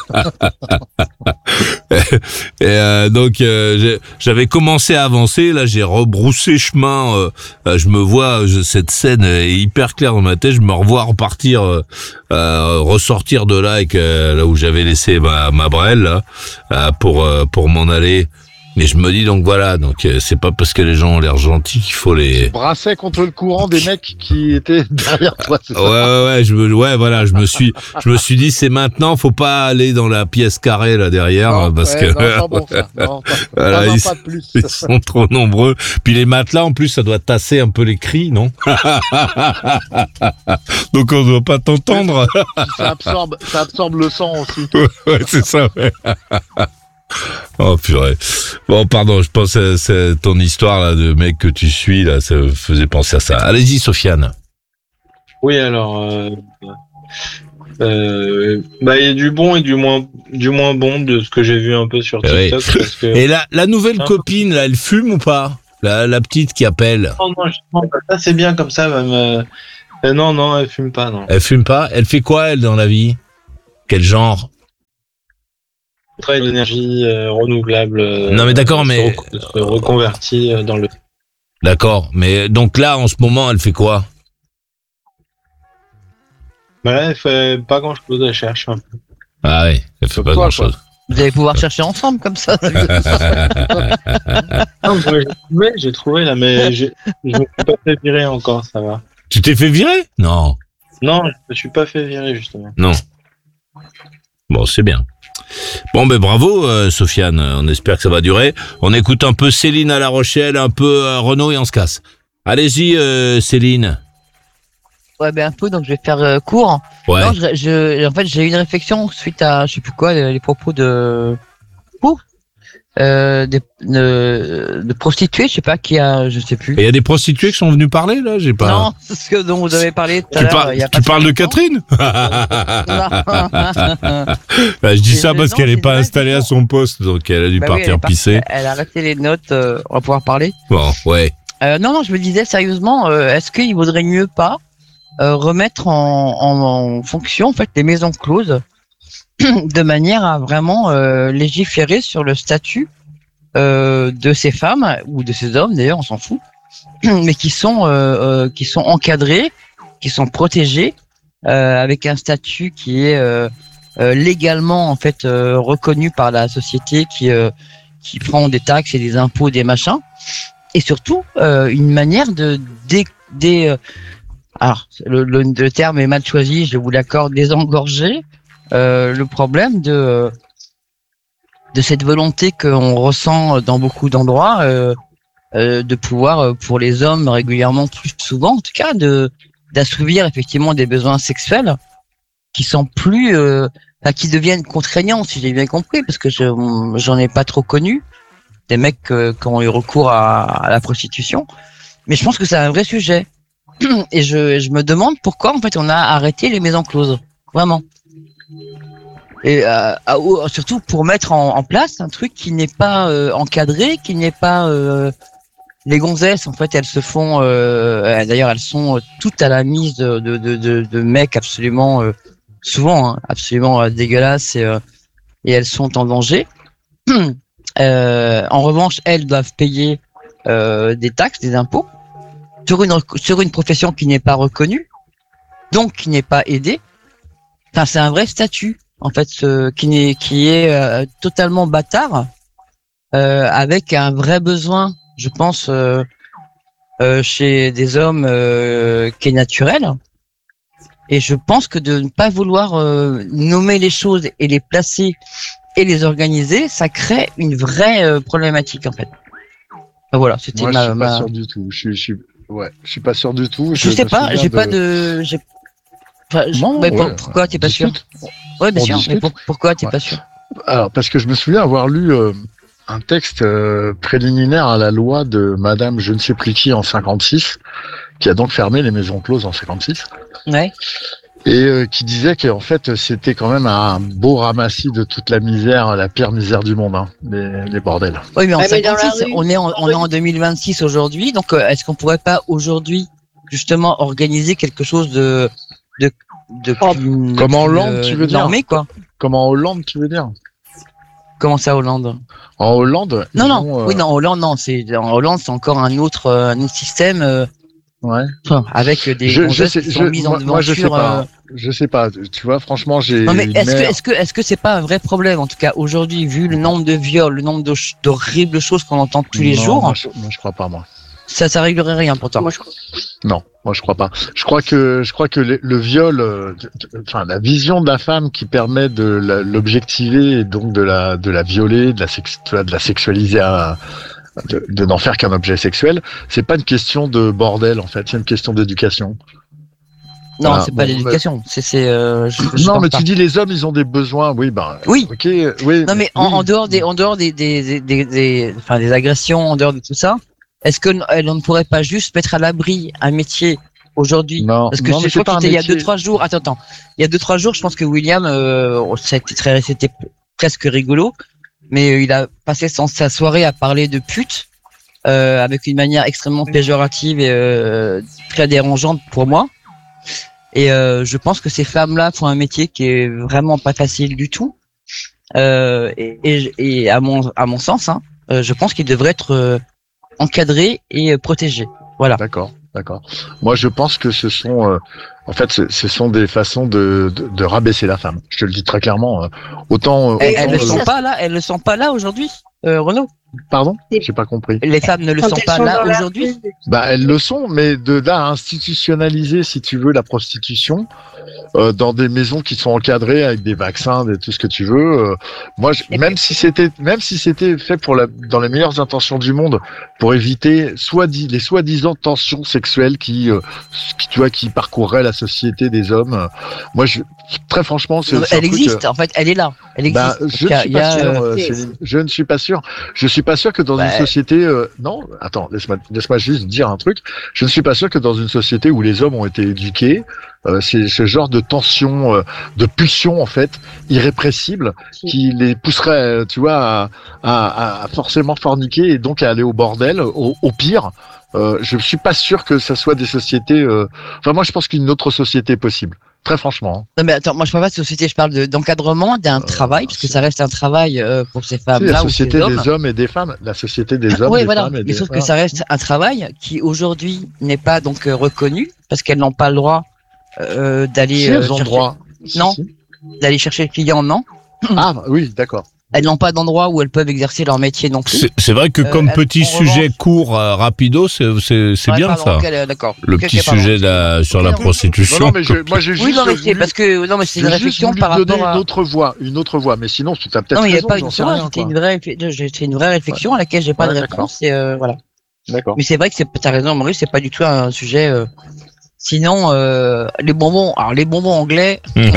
Speaker 3: Et euh, donc euh, j'ai- j'avais commencé à avancer, là j'ai rebroussé chemin, euh, euh, je me vois, je, cette scène est hyper claire dans ma tête, je me revois repartir, euh, euh, ressortir de là avec euh, là où j'avais laissé ma, ma brelle là, euh, pour euh, pour m'en aller. Et je me dis donc voilà, donc euh, c'est pas parce que les gens ont l'air gentils qu'il faut les.
Speaker 5: Brassait contre le courant des mecs qui étaient derrière toi, c'est
Speaker 3: Ouais,
Speaker 5: ça?
Speaker 3: ouais, ouais, je me, ouais, voilà, je me suis, je me suis dit, c'est maintenant, faut pas aller dans la pièce carrée là derrière,
Speaker 5: Non,
Speaker 3: parce
Speaker 5: ouais,
Speaker 3: que
Speaker 5: non, pas bon, ça. Non, pas,
Speaker 3: Voilà,
Speaker 5: pas, non,
Speaker 3: ils-
Speaker 5: pas de plus.
Speaker 3: ils sont trop nombreux. Puis les matelas, en plus, ça doit tasser un peu les cris, non? Donc on doit pas t'entendre.
Speaker 5: Ça absorbe, ça absorbe le sang aussi.
Speaker 3: Ouais, c'est ça, ouais. Oh purée. Bon, pardon, je pense à, c'est ton histoire là de mec que tu suis là, ça me faisait penser à ça. Allez-y, Sofiane.
Speaker 7: Oui, alors, euh, euh, bah, il y a du bon et du moins, du moins bon de ce que j'ai vu un peu sur
Speaker 3: Eh
Speaker 7: TikTok.
Speaker 3: oui.
Speaker 7: Parce que...
Speaker 3: Et la, la nouvelle
Speaker 7: Hein
Speaker 3: copine, là, elle fume ou pas? La, la petite qui appelle.
Speaker 7: Non, non, justement, bah, ça c'est bien comme ça. Même, euh, euh, non, non, elle fume pas, non.
Speaker 3: Elle fume pas? Elle fait quoi, elle, dans la vie? Quel genre?
Speaker 7: Elle travaille de l'énergie euh, renouvelable. euh,
Speaker 3: Non, mais d'accord,
Speaker 7: se
Speaker 3: mais-
Speaker 7: rec- se reconvertit euh, dans le.
Speaker 3: D'accord. Mais donc là, en ce moment, elle fait quoi?
Speaker 7: Bah là, elle fait pas grand chose, elle cherche un peu.
Speaker 3: Ah oui, elle fait
Speaker 5: Comme
Speaker 3: pas
Speaker 5: toi,
Speaker 3: grand chose.
Speaker 6: Vous allez pouvoir chercher ensemble comme ça.
Speaker 7: Non, moi, j'ai trouvé, j'ai trouvé là, mais j'ai- je me suis pas fait virer encore, ça va.
Speaker 3: Tu t'es fait virer? Non.
Speaker 7: Non, je me suis pas fait virer justement.
Speaker 3: Non. Bon, c'est bien. Bon, ben bravo, euh, Sofiane. On espère que ça va durer. On écoute un peu Céline à La Rochelle, un peu euh, Renaud et on se casse. Allez-y, euh, Céline.
Speaker 6: Ouais, ben un peu, donc je vais faire euh, court.
Speaker 3: Ouais.
Speaker 6: Non, je, je- en fait, j'ai eu une réflexion suite à, je sais plus quoi, les, les propos de, oh, euh, de, de, de prostituées, je sais pas qui a, je sais plus.
Speaker 3: Et il y a des prostituées qui sont venues parler, là? J'ai pas.
Speaker 6: Non, c'est ce que dont vous avez parlé tout à
Speaker 3: Tu,
Speaker 6: l'heure.
Speaker 3: par-
Speaker 6: il y a
Speaker 3: tu
Speaker 6: pas
Speaker 3: parles de
Speaker 6: très longtemps.
Speaker 3: Catherine?
Speaker 6: Non.
Speaker 3: Bah, je dis
Speaker 6: C'est-
Speaker 3: ça parce
Speaker 6: non,
Speaker 3: qu'elle est
Speaker 6: c'est
Speaker 3: pas
Speaker 6: vrai,
Speaker 3: installée à
Speaker 6: c'est
Speaker 3: son poste, donc elle a dû
Speaker 6: Bah oui, elle
Speaker 3: partir
Speaker 6: est partie-
Speaker 3: pisser.
Speaker 6: Elle a arrêté les notes, euh, on va pouvoir parler.
Speaker 3: Bon, ouais.
Speaker 6: Euh, non, non, je me disais sérieusement, euh, est-ce qu'il vaudrait mieux pas euh, remettre en, en, en fonction en fait les maisons closes de manière à vraiment euh, légiférer sur le statut euh, de ces femmes ou de ces hommes d'ailleurs, on s'en fout, mais qui sont euh, euh, qui sont encadrés, qui sont protégés euh, avec un statut qui est euh, euh, légalement en fait euh, reconnu par la société, qui euh, qui prend des taxes et des impôts, des machins, et surtout euh, une manière de dé, dé, euh, alors le, le, le terme est mal choisi, je vous l'accorde, désengorger euh, le problème de de cette volonté qu'on ressent dans beaucoup d'endroits euh, euh, de pouvoir euh, pour les hommes régulièrement, plus souvent en tout cas, de d'assouvir effectivement des besoins sexuels qui sont plus euh, enfin, qui deviennent contraignants, si j'ai bien compris, parce que je j'en ai pas trop connu des mecs euh, qui ont eu recours à, à la prostitution, mais je pense que c'est un vrai sujet. Et je, je me demande pourquoi en fait on a arrêté les maisons closes, vraiment. Et euh, à- au- surtout pour mettre en, en place un truc qui n'est pas euh, encadré, qui n'est pas euh, les gonzesses en fait elles se font, euh, d'ailleurs elles sont toutes à la mise de de de, de, de mecs absolument euh, souvent hein, absolument euh, dégueulasses et, euh, et elles sont en danger. Euh, en revanche, elles doivent payer euh, des taxes, des impôts sur une sur une profession qui n'est pas reconnue, donc qui n'est pas aidée. Enfin, c'est un vrai statut en fait, ce, qui n'est qui est euh, totalement bâtard, euh, avec un vrai besoin, je pense, euh, euh, chez des hommes euh, qui est naturel. Et je pense que de ne pas vouloir euh, nommer les choses et les placer et les organiser, ça crée une vraie euh, problématique en fait. Ben voilà, c'était
Speaker 5: Moi, je
Speaker 6: ma,
Speaker 5: suis pas
Speaker 6: ma...
Speaker 5: sûr du tout. Je suis, je suis, ouais, je suis pas sûr du tout.
Speaker 6: Je sais
Speaker 5: me
Speaker 6: pas,
Speaker 5: souviens
Speaker 6: j'ai pas de, j'ai. Enfin, je-
Speaker 5: Non,
Speaker 6: mais pour-
Speaker 5: ouais,
Speaker 6: pourquoi t'es pas sûr?
Speaker 5: discute.
Speaker 6: Ouais, bien
Speaker 5: On
Speaker 6: sûr. Mais
Speaker 5: discute.
Speaker 6: pour- pourquoi t'es
Speaker 5: Ouais.
Speaker 6: pas sûr?
Speaker 5: Alors, parce que je me souviens avoir lu euh, un texte euh, préliminaire à la loi de Madame je ne sais plus qui en cinquante-six, qui a donc fermé les maisons closes en cinquante-six,
Speaker 6: Ouais.
Speaker 5: et euh, qui disait qu'en fait c'était quand même un beau ramassis de toute la misère, la pire misère du monde, hein, les, les bordels.
Speaker 6: Oui, mais en
Speaker 4: Ah, mais dans la
Speaker 6: cinquante-six,
Speaker 4: rue,
Speaker 6: on est en,
Speaker 4: dans
Speaker 6: on est en deux mille vingt-six aujourd'hui, donc euh, est-ce qu'on pourrait pas aujourd'hui justement organiser quelque chose de de de
Speaker 4: Oh,
Speaker 6: plus-
Speaker 5: comme en
Speaker 6: plus,
Speaker 5: Hollande, tu veux dire
Speaker 6: normé, quoi?
Speaker 5: Comme en Hollande, tu veux dire?
Speaker 6: Comment ça, Hollande?
Speaker 5: En Hollande
Speaker 6: Non,
Speaker 5: ils
Speaker 6: non.
Speaker 5: ont, euh,
Speaker 6: Oui, non, Hollande, non. C'est en Hollande, c'est encore un autre, euh, un autre système euh,
Speaker 5: Ouais.
Speaker 6: enfin, avec des
Speaker 5: Je, je
Speaker 6: gonzesses
Speaker 5: sais,
Speaker 6: qui
Speaker 5: je,
Speaker 6: sont mises en
Speaker 5: moi, moi, je sais
Speaker 6: devanture.
Speaker 5: pas.
Speaker 6: euh,
Speaker 5: Je sais pas. Tu vois, franchement, j'ai.
Speaker 6: Non mais
Speaker 5: une
Speaker 6: est-ce que
Speaker 5: mère-
Speaker 6: est-ce que est-ce que c'est pas un vrai problème en tout cas aujourd'hui vu le nombre de viols, le nombre de ch- d'horribles choses qu'on entend tous les
Speaker 5: Non,
Speaker 6: jours,
Speaker 5: Moi je, moi, je crois pas, moi.
Speaker 6: ça ça réglerait rien pour toi.
Speaker 4: Moi, je crois.
Speaker 5: Non, moi je crois pas. Je crois que je crois que le, le viol, euh, de- de- enfin la vision de la femme qui permet de la- l'objectiver et donc de la de la violer, de la sex, tu vois, de la sexualiser, à, de, de n'en faire qu'un objet sexuel, c'est pas une question de bordel en fait, c'est une question d'éducation.
Speaker 6: Non,
Speaker 5: Voilà,
Speaker 6: c'est pas
Speaker 5: bon,
Speaker 6: l'éducation, c'est c'est euh, je- je
Speaker 5: Non,
Speaker 6: pense
Speaker 5: mais
Speaker 6: pas.
Speaker 5: tu dis les hommes, ils ont des besoins, oui, ben.
Speaker 6: Oui.
Speaker 5: Ok, oui.
Speaker 6: Non mais en,
Speaker 5: oui.
Speaker 6: en dehors des en dehors des des, des, des, des- enfin des agressions, en dehors de tout ça, est-ce que n- elle- on ne pourrait pas juste mettre à l'abri un métier aujourd'hui.
Speaker 5: Non,
Speaker 6: Parce que
Speaker 5: non, mais
Speaker 6: je
Speaker 5: c'est
Speaker 6: crois
Speaker 5: pas
Speaker 6: que
Speaker 5: un
Speaker 6: c'était il y a
Speaker 5: métier.
Speaker 6: deux trois jours. Attends, attends. Il y a deux trois jours, je pense que William, euh, c'était très, c'était presque rigolo, mais il a passé son, sa soirée à parler de pute euh, avec une manière extrêmement péjorative et euh, très dérangeante pour moi. Et euh, je pense que ces femmes-là font un métier qui est vraiment pas facile du tout. Euh, et, et, et à mon à mon sens, hein, euh, je pense qu'ils devraient être euh, encadrés et euh, protégés. Voilà.
Speaker 5: D'accord, d'accord. Moi, je pense que ce sont, euh, en fait, ce, ce sont des façons de, de, de rabaisser la femme. Je te le dis très clairement. euh, autant, euh,
Speaker 6: Elles,
Speaker 5: autant,
Speaker 6: elles ne
Speaker 5: euh,
Speaker 6: sont pas là. Elles ne sont pas là aujourd'hui, euh, Renaud.
Speaker 5: pardon, j'ai pas compris.
Speaker 6: Les femmes ne le
Speaker 4: Quand
Speaker 6: sont
Speaker 4: elles
Speaker 6: pas
Speaker 4: sont
Speaker 6: là
Speaker 4: dans la
Speaker 6: aujourd'hui.
Speaker 4: rue.
Speaker 5: Bah, elles le sont, mais de là à institutionnaliser, si tu veux, la prostitution euh, dans des maisons qui sont encadrées avec des vaccins, des, tout ce que tu veux. euh, moi, je, même si c'était, même si c'était fait pour la, dans les meilleures intentions du monde, pour éviter soit dit, les soi-disant tensions sexuelles qui, euh, qui, tu vois, qui parcourraient la société des hommes. euh, moi, je, très franchement, c'est, c'est un
Speaker 6: Elle
Speaker 5: truc,
Speaker 6: existe. En fait, elle est là. Elle existe.
Speaker 5: bah, je
Speaker 6: Il y
Speaker 5: ne
Speaker 6: a-
Speaker 5: suis
Speaker 6: il y
Speaker 5: pas
Speaker 6: a,
Speaker 5: sûr.
Speaker 6: euh,
Speaker 5: euh, Céline. Je ne suis pas sûr. Je suis pas sûr que dans
Speaker 6: Bah,
Speaker 5: une société. euh, non, attends, laisse-moi, laisse-moi juste dire un truc. Je ne suis pas sûr que dans une société où les hommes ont été éduqués, euh, c'est ce genre de tension, euh, de pulsion en fait irrépressible, qui les pousserait, euh, tu vois, à, à, à forcément forniquer et donc à aller au bordel, au, au pire. Euh, je suis pas sûr que ça soit des sociétés. Euh... Enfin, moi, je pense qu'une autre société est possible. Très franchement.
Speaker 6: Non mais attends, moi je parle pas de société, je parle de, d'encadrement d'un
Speaker 5: Euh,
Speaker 6: travail, parce que
Speaker 5: c'est-
Speaker 6: ça reste un travail euh, pour ces
Speaker 5: Si, la
Speaker 6: femmes-là ou ces
Speaker 5: société
Speaker 6: hommes.
Speaker 5: des hommes et des femmes, la société des hommes,
Speaker 6: Oui,
Speaker 5: des
Speaker 6: voilà.
Speaker 5: femmes et
Speaker 6: Mais
Speaker 5: des
Speaker 6: sauf que
Speaker 5: voilà.
Speaker 6: ça reste un travail qui aujourd'hui n'est pas donc euh, reconnu parce qu'elles n'ont pas le droit euh, d'aller
Speaker 5: Si,
Speaker 6: euh,
Speaker 5: elles ont
Speaker 6: chercher,
Speaker 5: droit. Si,
Speaker 6: Non.
Speaker 5: si.
Speaker 6: d'aller chercher le client, non.
Speaker 5: Ah oui, d'accord.
Speaker 6: Elles n'ont pas d'endroit où elles peuvent exercer leur métier non plus.
Speaker 3: C'est c'est vrai que
Speaker 6: Euh,
Speaker 3: comme
Speaker 6: elle-
Speaker 3: petit
Speaker 6: en
Speaker 3: sujet
Speaker 6: revanche-
Speaker 3: court, euh, rapido, c'est c'est- c'est
Speaker 6: Ouais,
Speaker 3: bien
Speaker 6: pardon,
Speaker 3: ça.
Speaker 6: ok, euh, d'accord.
Speaker 3: Le
Speaker 6: Ok,
Speaker 3: petit
Speaker 6: ok, pardon.
Speaker 3: sujet de la- sur la
Speaker 6: Ok, non.
Speaker 3: prostitution.
Speaker 5: Non, non, mais je, moi j'ai juste
Speaker 6: Oui, non mais c'est
Speaker 5: voulu-
Speaker 6: parce que non mais c'est
Speaker 5: j'ai
Speaker 6: une
Speaker 5: juste
Speaker 6: réflexion
Speaker 5: voulu
Speaker 6: par
Speaker 5: donner
Speaker 6: rapport à.
Speaker 5: une autre voie, une autre voie. Mais sinon, tu as peut-être
Speaker 6: Non mais il n'y a
Speaker 5: raison,
Speaker 6: pas
Speaker 5: j'en
Speaker 6: une
Speaker 5: sais
Speaker 6: voix,
Speaker 5: rien.
Speaker 6: c'était
Speaker 5: quoi.
Speaker 6: une vraie, c'était une vraie réflexion à laquelle j'ai pas
Speaker 5: Ouais,
Speaker 6: de
Speaker 5: d'accord.
Speaker 6: réponse. Et euh, voilà.
Speaker 5: D'accord.
Speaker 6: Mais c'est vrai que c'est, t'as raison, Maurice, c'est pas du tout un sujet. euh, Sinon, euh, les bonbons, alors les bonbons anglais,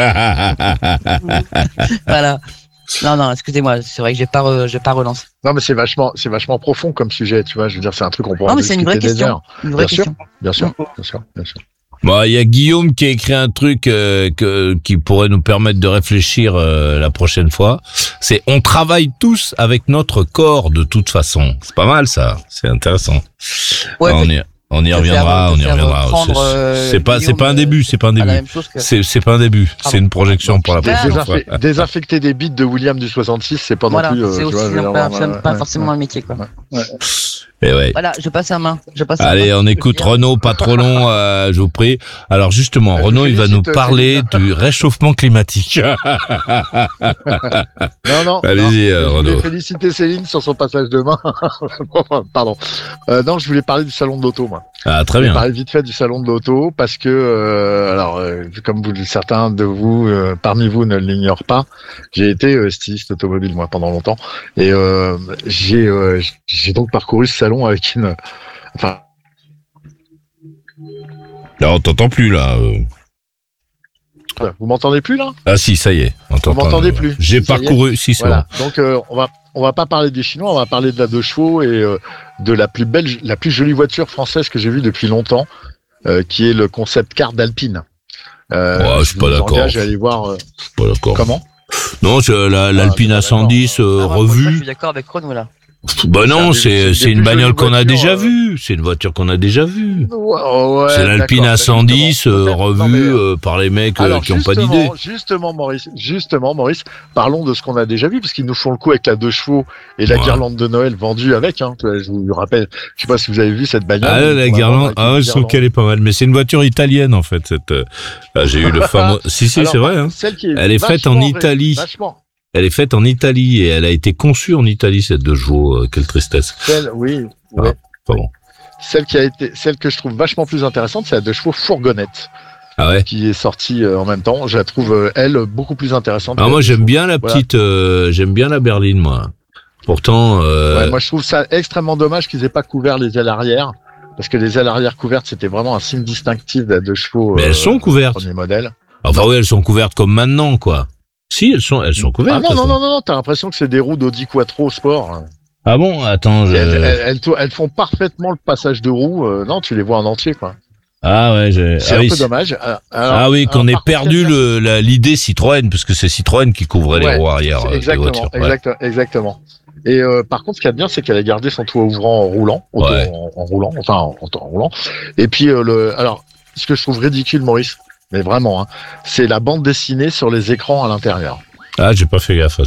Speaker 6: voilà. Non, non, excusez-moi, c'est vrai que j'ai pas, re- j'ai pas relancé.
Speaker 5: Non, mais c'est vachement, c'est vachement profond comme sujet. Tu vois, je veux dire, c'est un truc qu'on pourrait
Speaker 6: Non, mais c'est une vraie
Speaker 5: discuter des
Speaker 6: question.
Speaker 5: heures.
Speaker 6: Une vraie
Speaker 5: Bien sûr.
Speaker 6: question.
Speaker 5: Bien sûr,
Speaker 6: Mm.
Speaker 5: bien sûr, bien sûr.
Speaker 3: Bon, il y a Guillaume qui a écrit un truc euh, que, qui pourrait nous permettre de réfléchir euh, la prochaine fois. C'est on travaille tous avec notre corps de toute façon. C'est pas mal ça. C'est intéressant.
Speaker 6: Ouais,
Speaker 3: on,
Speaker 6: peut-
Speaker 3: y, on y
Speaker 6: te
Speaker 3: reviendra.
Speaker 6: faire- te
Speaker 3: On y
Speaker 6: faire
Speaker 3: reviendra.
Speaker 6: prendre,
Speaker 3: C'est-
Speaker 6: euh,
Speaker 3: C'est pas, c'est
Speaker 6: Guillaume,
Speaker 3: pas un début. C'est pas un
Speaker 6: à la
Speaker 3: début.
Speaker 6: même chose que.
Speaker 3: C'est c'est pas un début.
Speaker 6: Pardon.
Speaker 3: C'est une projection pour la
Speaker 6: Ah,
Speaker 3: prochaine
Speaker 6: non.
Speaker 3: fois.
Speaker 5: Désinfec- désinfecter des bits de William du soixante-six, c'est pas
Speaker 6: Voilà,
Speaker 5: non plus. euh,
Speaker 6: c'est
Speaker 5: tu
Speaker 6: aussi
Speaker 5: vois, je veux
Speaker 6: non,
Speaker 5: dire,
Speaker 6: pas,
Speaker 5: ouais,
Speaker 6: c'est
Speaker 5: ouais,
Speaker 6: pas
Speaker 5: ouais,
Speaker 6: forcément
Speaker 5: ouais.
Speaker 6: un métier, quoi.
Speaker 3: Et ouais.
Speaker 6: Voilà, je passe la main. Je passe la
Speaker 3: Allez,
Speaker 6: main.
Speaker 3: on écoute Renaud, pas trop long, euh, je vous prie. Alors justement,
Speaker 5: Je
Speaker 3: Renaud, il va nous
Speaker 5: félicite,
Speaker 3: parler du réchauffement climatique.
Speaker 5: Non, non.
Speaker 3: Allez-y,
Speaker 5: non,
Speaker 3: euh,
Speaker 5: je voulais
Speaker 3: Renaud.
Speaker 5: féliciter Céline sur son passage de main. Pardon. Euh, non, je voulais parler du salon de l'auto, moi.
Speaker 3: Ah, très
Speaker 5: Je vais
Speaker 3: bien.
Speaker 5: parler vite fait du salon de l'auto parce que, euh, alors, euh, comme vous, certains de vous, euh, parmi vous, ne l'ignorent pas, j'ai été euh, styliste automobile moi pendant longtemps et euh, j'ai, euh, j'ai donc parcouru ce salon avec une, enfin,
Speaker 3: Là, on t'entend plus, là. euh.
Speaker 5: vous m'entendez plus là?
Speaker 3: Ah si, ça y est. On t'entend.
Speaker 5: m'entendez plus
Speaker 3: J'ai
Speaker 5: Ça y est
Speaker 3: parcouru, si, c'est
Speaker 5: Voilà. Donc euh, on va, on va pas parler des Chinois, on va parler de la deux chevaux et euh, de la plus belle, la plus jolie voiture française que j'ai vue depuis longtemps, euh, qui est le concept car d'Alpine. Euh,
Speaker 3: Ouais, je suis pas
Speaker 5: vous
Speaker 3: d'accord.
Speaker 5: engage à aller voir euh,
Speaker 3: bon. Pas d'accord.
Speaker 5: comment.
Speaker 3: Non, c'est la- l'Alpine
Speaker 5: Ah,
Speaker 3: A cent dix euh,
Speaker 6: Ah, moi, moi, je
Speaker 3: revue.
Speaker 6: suis d'accord avec Renaud, là.
Speaker 3: Bah non,
Speaker 5: C'est
Speaker 3: c'est
Speaker 5: des
Speaker 3: c'est une
Speaker 5: plus
Speaker 3: bagnole
Speaker 5: jolies
Speaker 3: qu'on a
Speaker 5: voitures,
Speaker 3: déjà
Speaker 5: euh.
Speaker 3: vue. C'est une voiture qu'on a déjà vue.
Speaker 5: Ouais, ouais,
Speaker 3: C'est l'Alpine
Speaker 5: d'accord,
Speaker 3: A cent dix
Speaker 5: justement.
Speaker 3: euh,
Speaker 5: Peut-être- non,
Speaker 3: revue
Speaker 5: mais, euh,
Speaker 3: euh, par les mecs euh,
Speaker 5: alors,
Speaker 3: qui ont pas
Speaker 5: justement,
Speaker 3: d'idée.
Speaker 5: Justement, Maurice, justement, Maurice, parlons de ce qu'on a déjà vu, parce qu'ils nous font le coup avec la deux chevaux et la
Speaker 3: Ouais.
Speaker 5: guirlande de Noël vendue avec. Hein. Je vous rappelle, je sais pas si vous avez vu cette bagnole.
Speaker 3: Ah,
Speaker 5: Ils
Speaker 3: la
Speaker 5: vont
Speaker 3: guirlande,
Speaker 5: avoir
Speaker 3: ah,
Speaker 5: avec
Speaker 3: je
Speaker 5: une
Speaker 3: trouve
Speaker 5: guirlande.
Speaker 3: qu'elle est pas mal. Mais c'est une voiture italienne, en fait. Cette, euh, ah, j'ai eu le fameux. Si, si,
Speaker 5: Alors,
Speaker 3: c'est vrai. Hein.
Speaker 5: Celle qui est
Speaker 3: Elle est faite en
Speaker 5: vachement ré-
Speaker 3: Italie.
Speaker 5: Vachement.
Speaker 3: Elle est faite en Italie et elle a été conçue en Italie, cette deux chevaux. Euh, quelle tristesse.
Speaker 5: Celle, oui.
Speaker 3: Ah,
Speaker 5: ouais.
Speaker 3: pardon.
Speaker 5: Celle qui a été, celle que je trouve vachement plus intéressante, c'est la deux chevaux fourgonnette
Speaker 3: Ah ouais.
Speaker 5: qui est sortie euh, en même temps. Je la trouve euh, elle beaucoup plus intéressante.
Speaker 3: Ah,
Speaker 5: que
Speaker 3: moi,
Speaker 5: la deux
Speaker 3: j'aime
Speaker 5: chevaux.
Speaker 3: bien la
Speaker 5: Voilà.
Speaker 3: petite, euh, j'aime bien la berline, moi. Pourtant, euh,
Speaker 5: Ouais, moi, je trouve ça extrêmement dommage qu'ils aient pas couvert les ailes arrière. Parce que les ailes arrière couvertes, c'était vraiment un signe distinctif de la deux chevaux.
Speaker 3: mais
Speaker 5: euh,
Speaker 3: elles sont couvertes.
Speaker 5: Premier modèle.
Speaker 3: Enfin, oui, elles sont couvertes comme maintenant, quoi. Si, elles sont, elles sont couvertes.
Speaker 5: Ah non,
Speaker 3: elles
Speaker 5: non,
Speaker 3: sont-
Speaker 5: non, non, non, t'as l'impression que c'est des roues d'Audi Quattro Sport.
Speaker 3: Ah bon, attends, je...
Speaker 5: Elles, elles, elles, elles font parfaitement le passage de roue. euh, non, tu les vois en entier, quoi.
Speaker 3: Ah ouais, j'ai...
Speaker 5: C'est
Speaker 3: ah
Speaker 5: un
Speaker 3: oui,
Speaker 5: peu
Speaker 3: c'est-
Speaker 5: dommage. Alors,
Speaker 3: ah oui, qu'on
Speaker 5: alors,
Speaker 3: ait
Speaker 5: par contre,
Speaker 3: perdu le, la, l'idée Citroën, parce que c'est Citroën qui couvrait
Speaker 5: Ouais,
Speaker 3: les roues arrière
Speaker 5: c'est
Speaker 3: euh, des
Speaker 5: exactement,
Speaker 3: voitures. Ouais.
Speaker 5: exact, exactement. Et euh, par contre, ce qu'il y a de bien, c'est qu'elle a gardé son toit ouvrant en roulant, auto-
Speaker 3: Ouais.
Speaker 5: en, en roulant, enfin en, en roulant. Et puis euh, le, alors, ce que je trouve ridicule, Maurice, mais vraiment, hein, c'est la bande dessinée sur les écrans à l'intérieur.
Speaker 3: Ah, j'ai pas fait gaffe à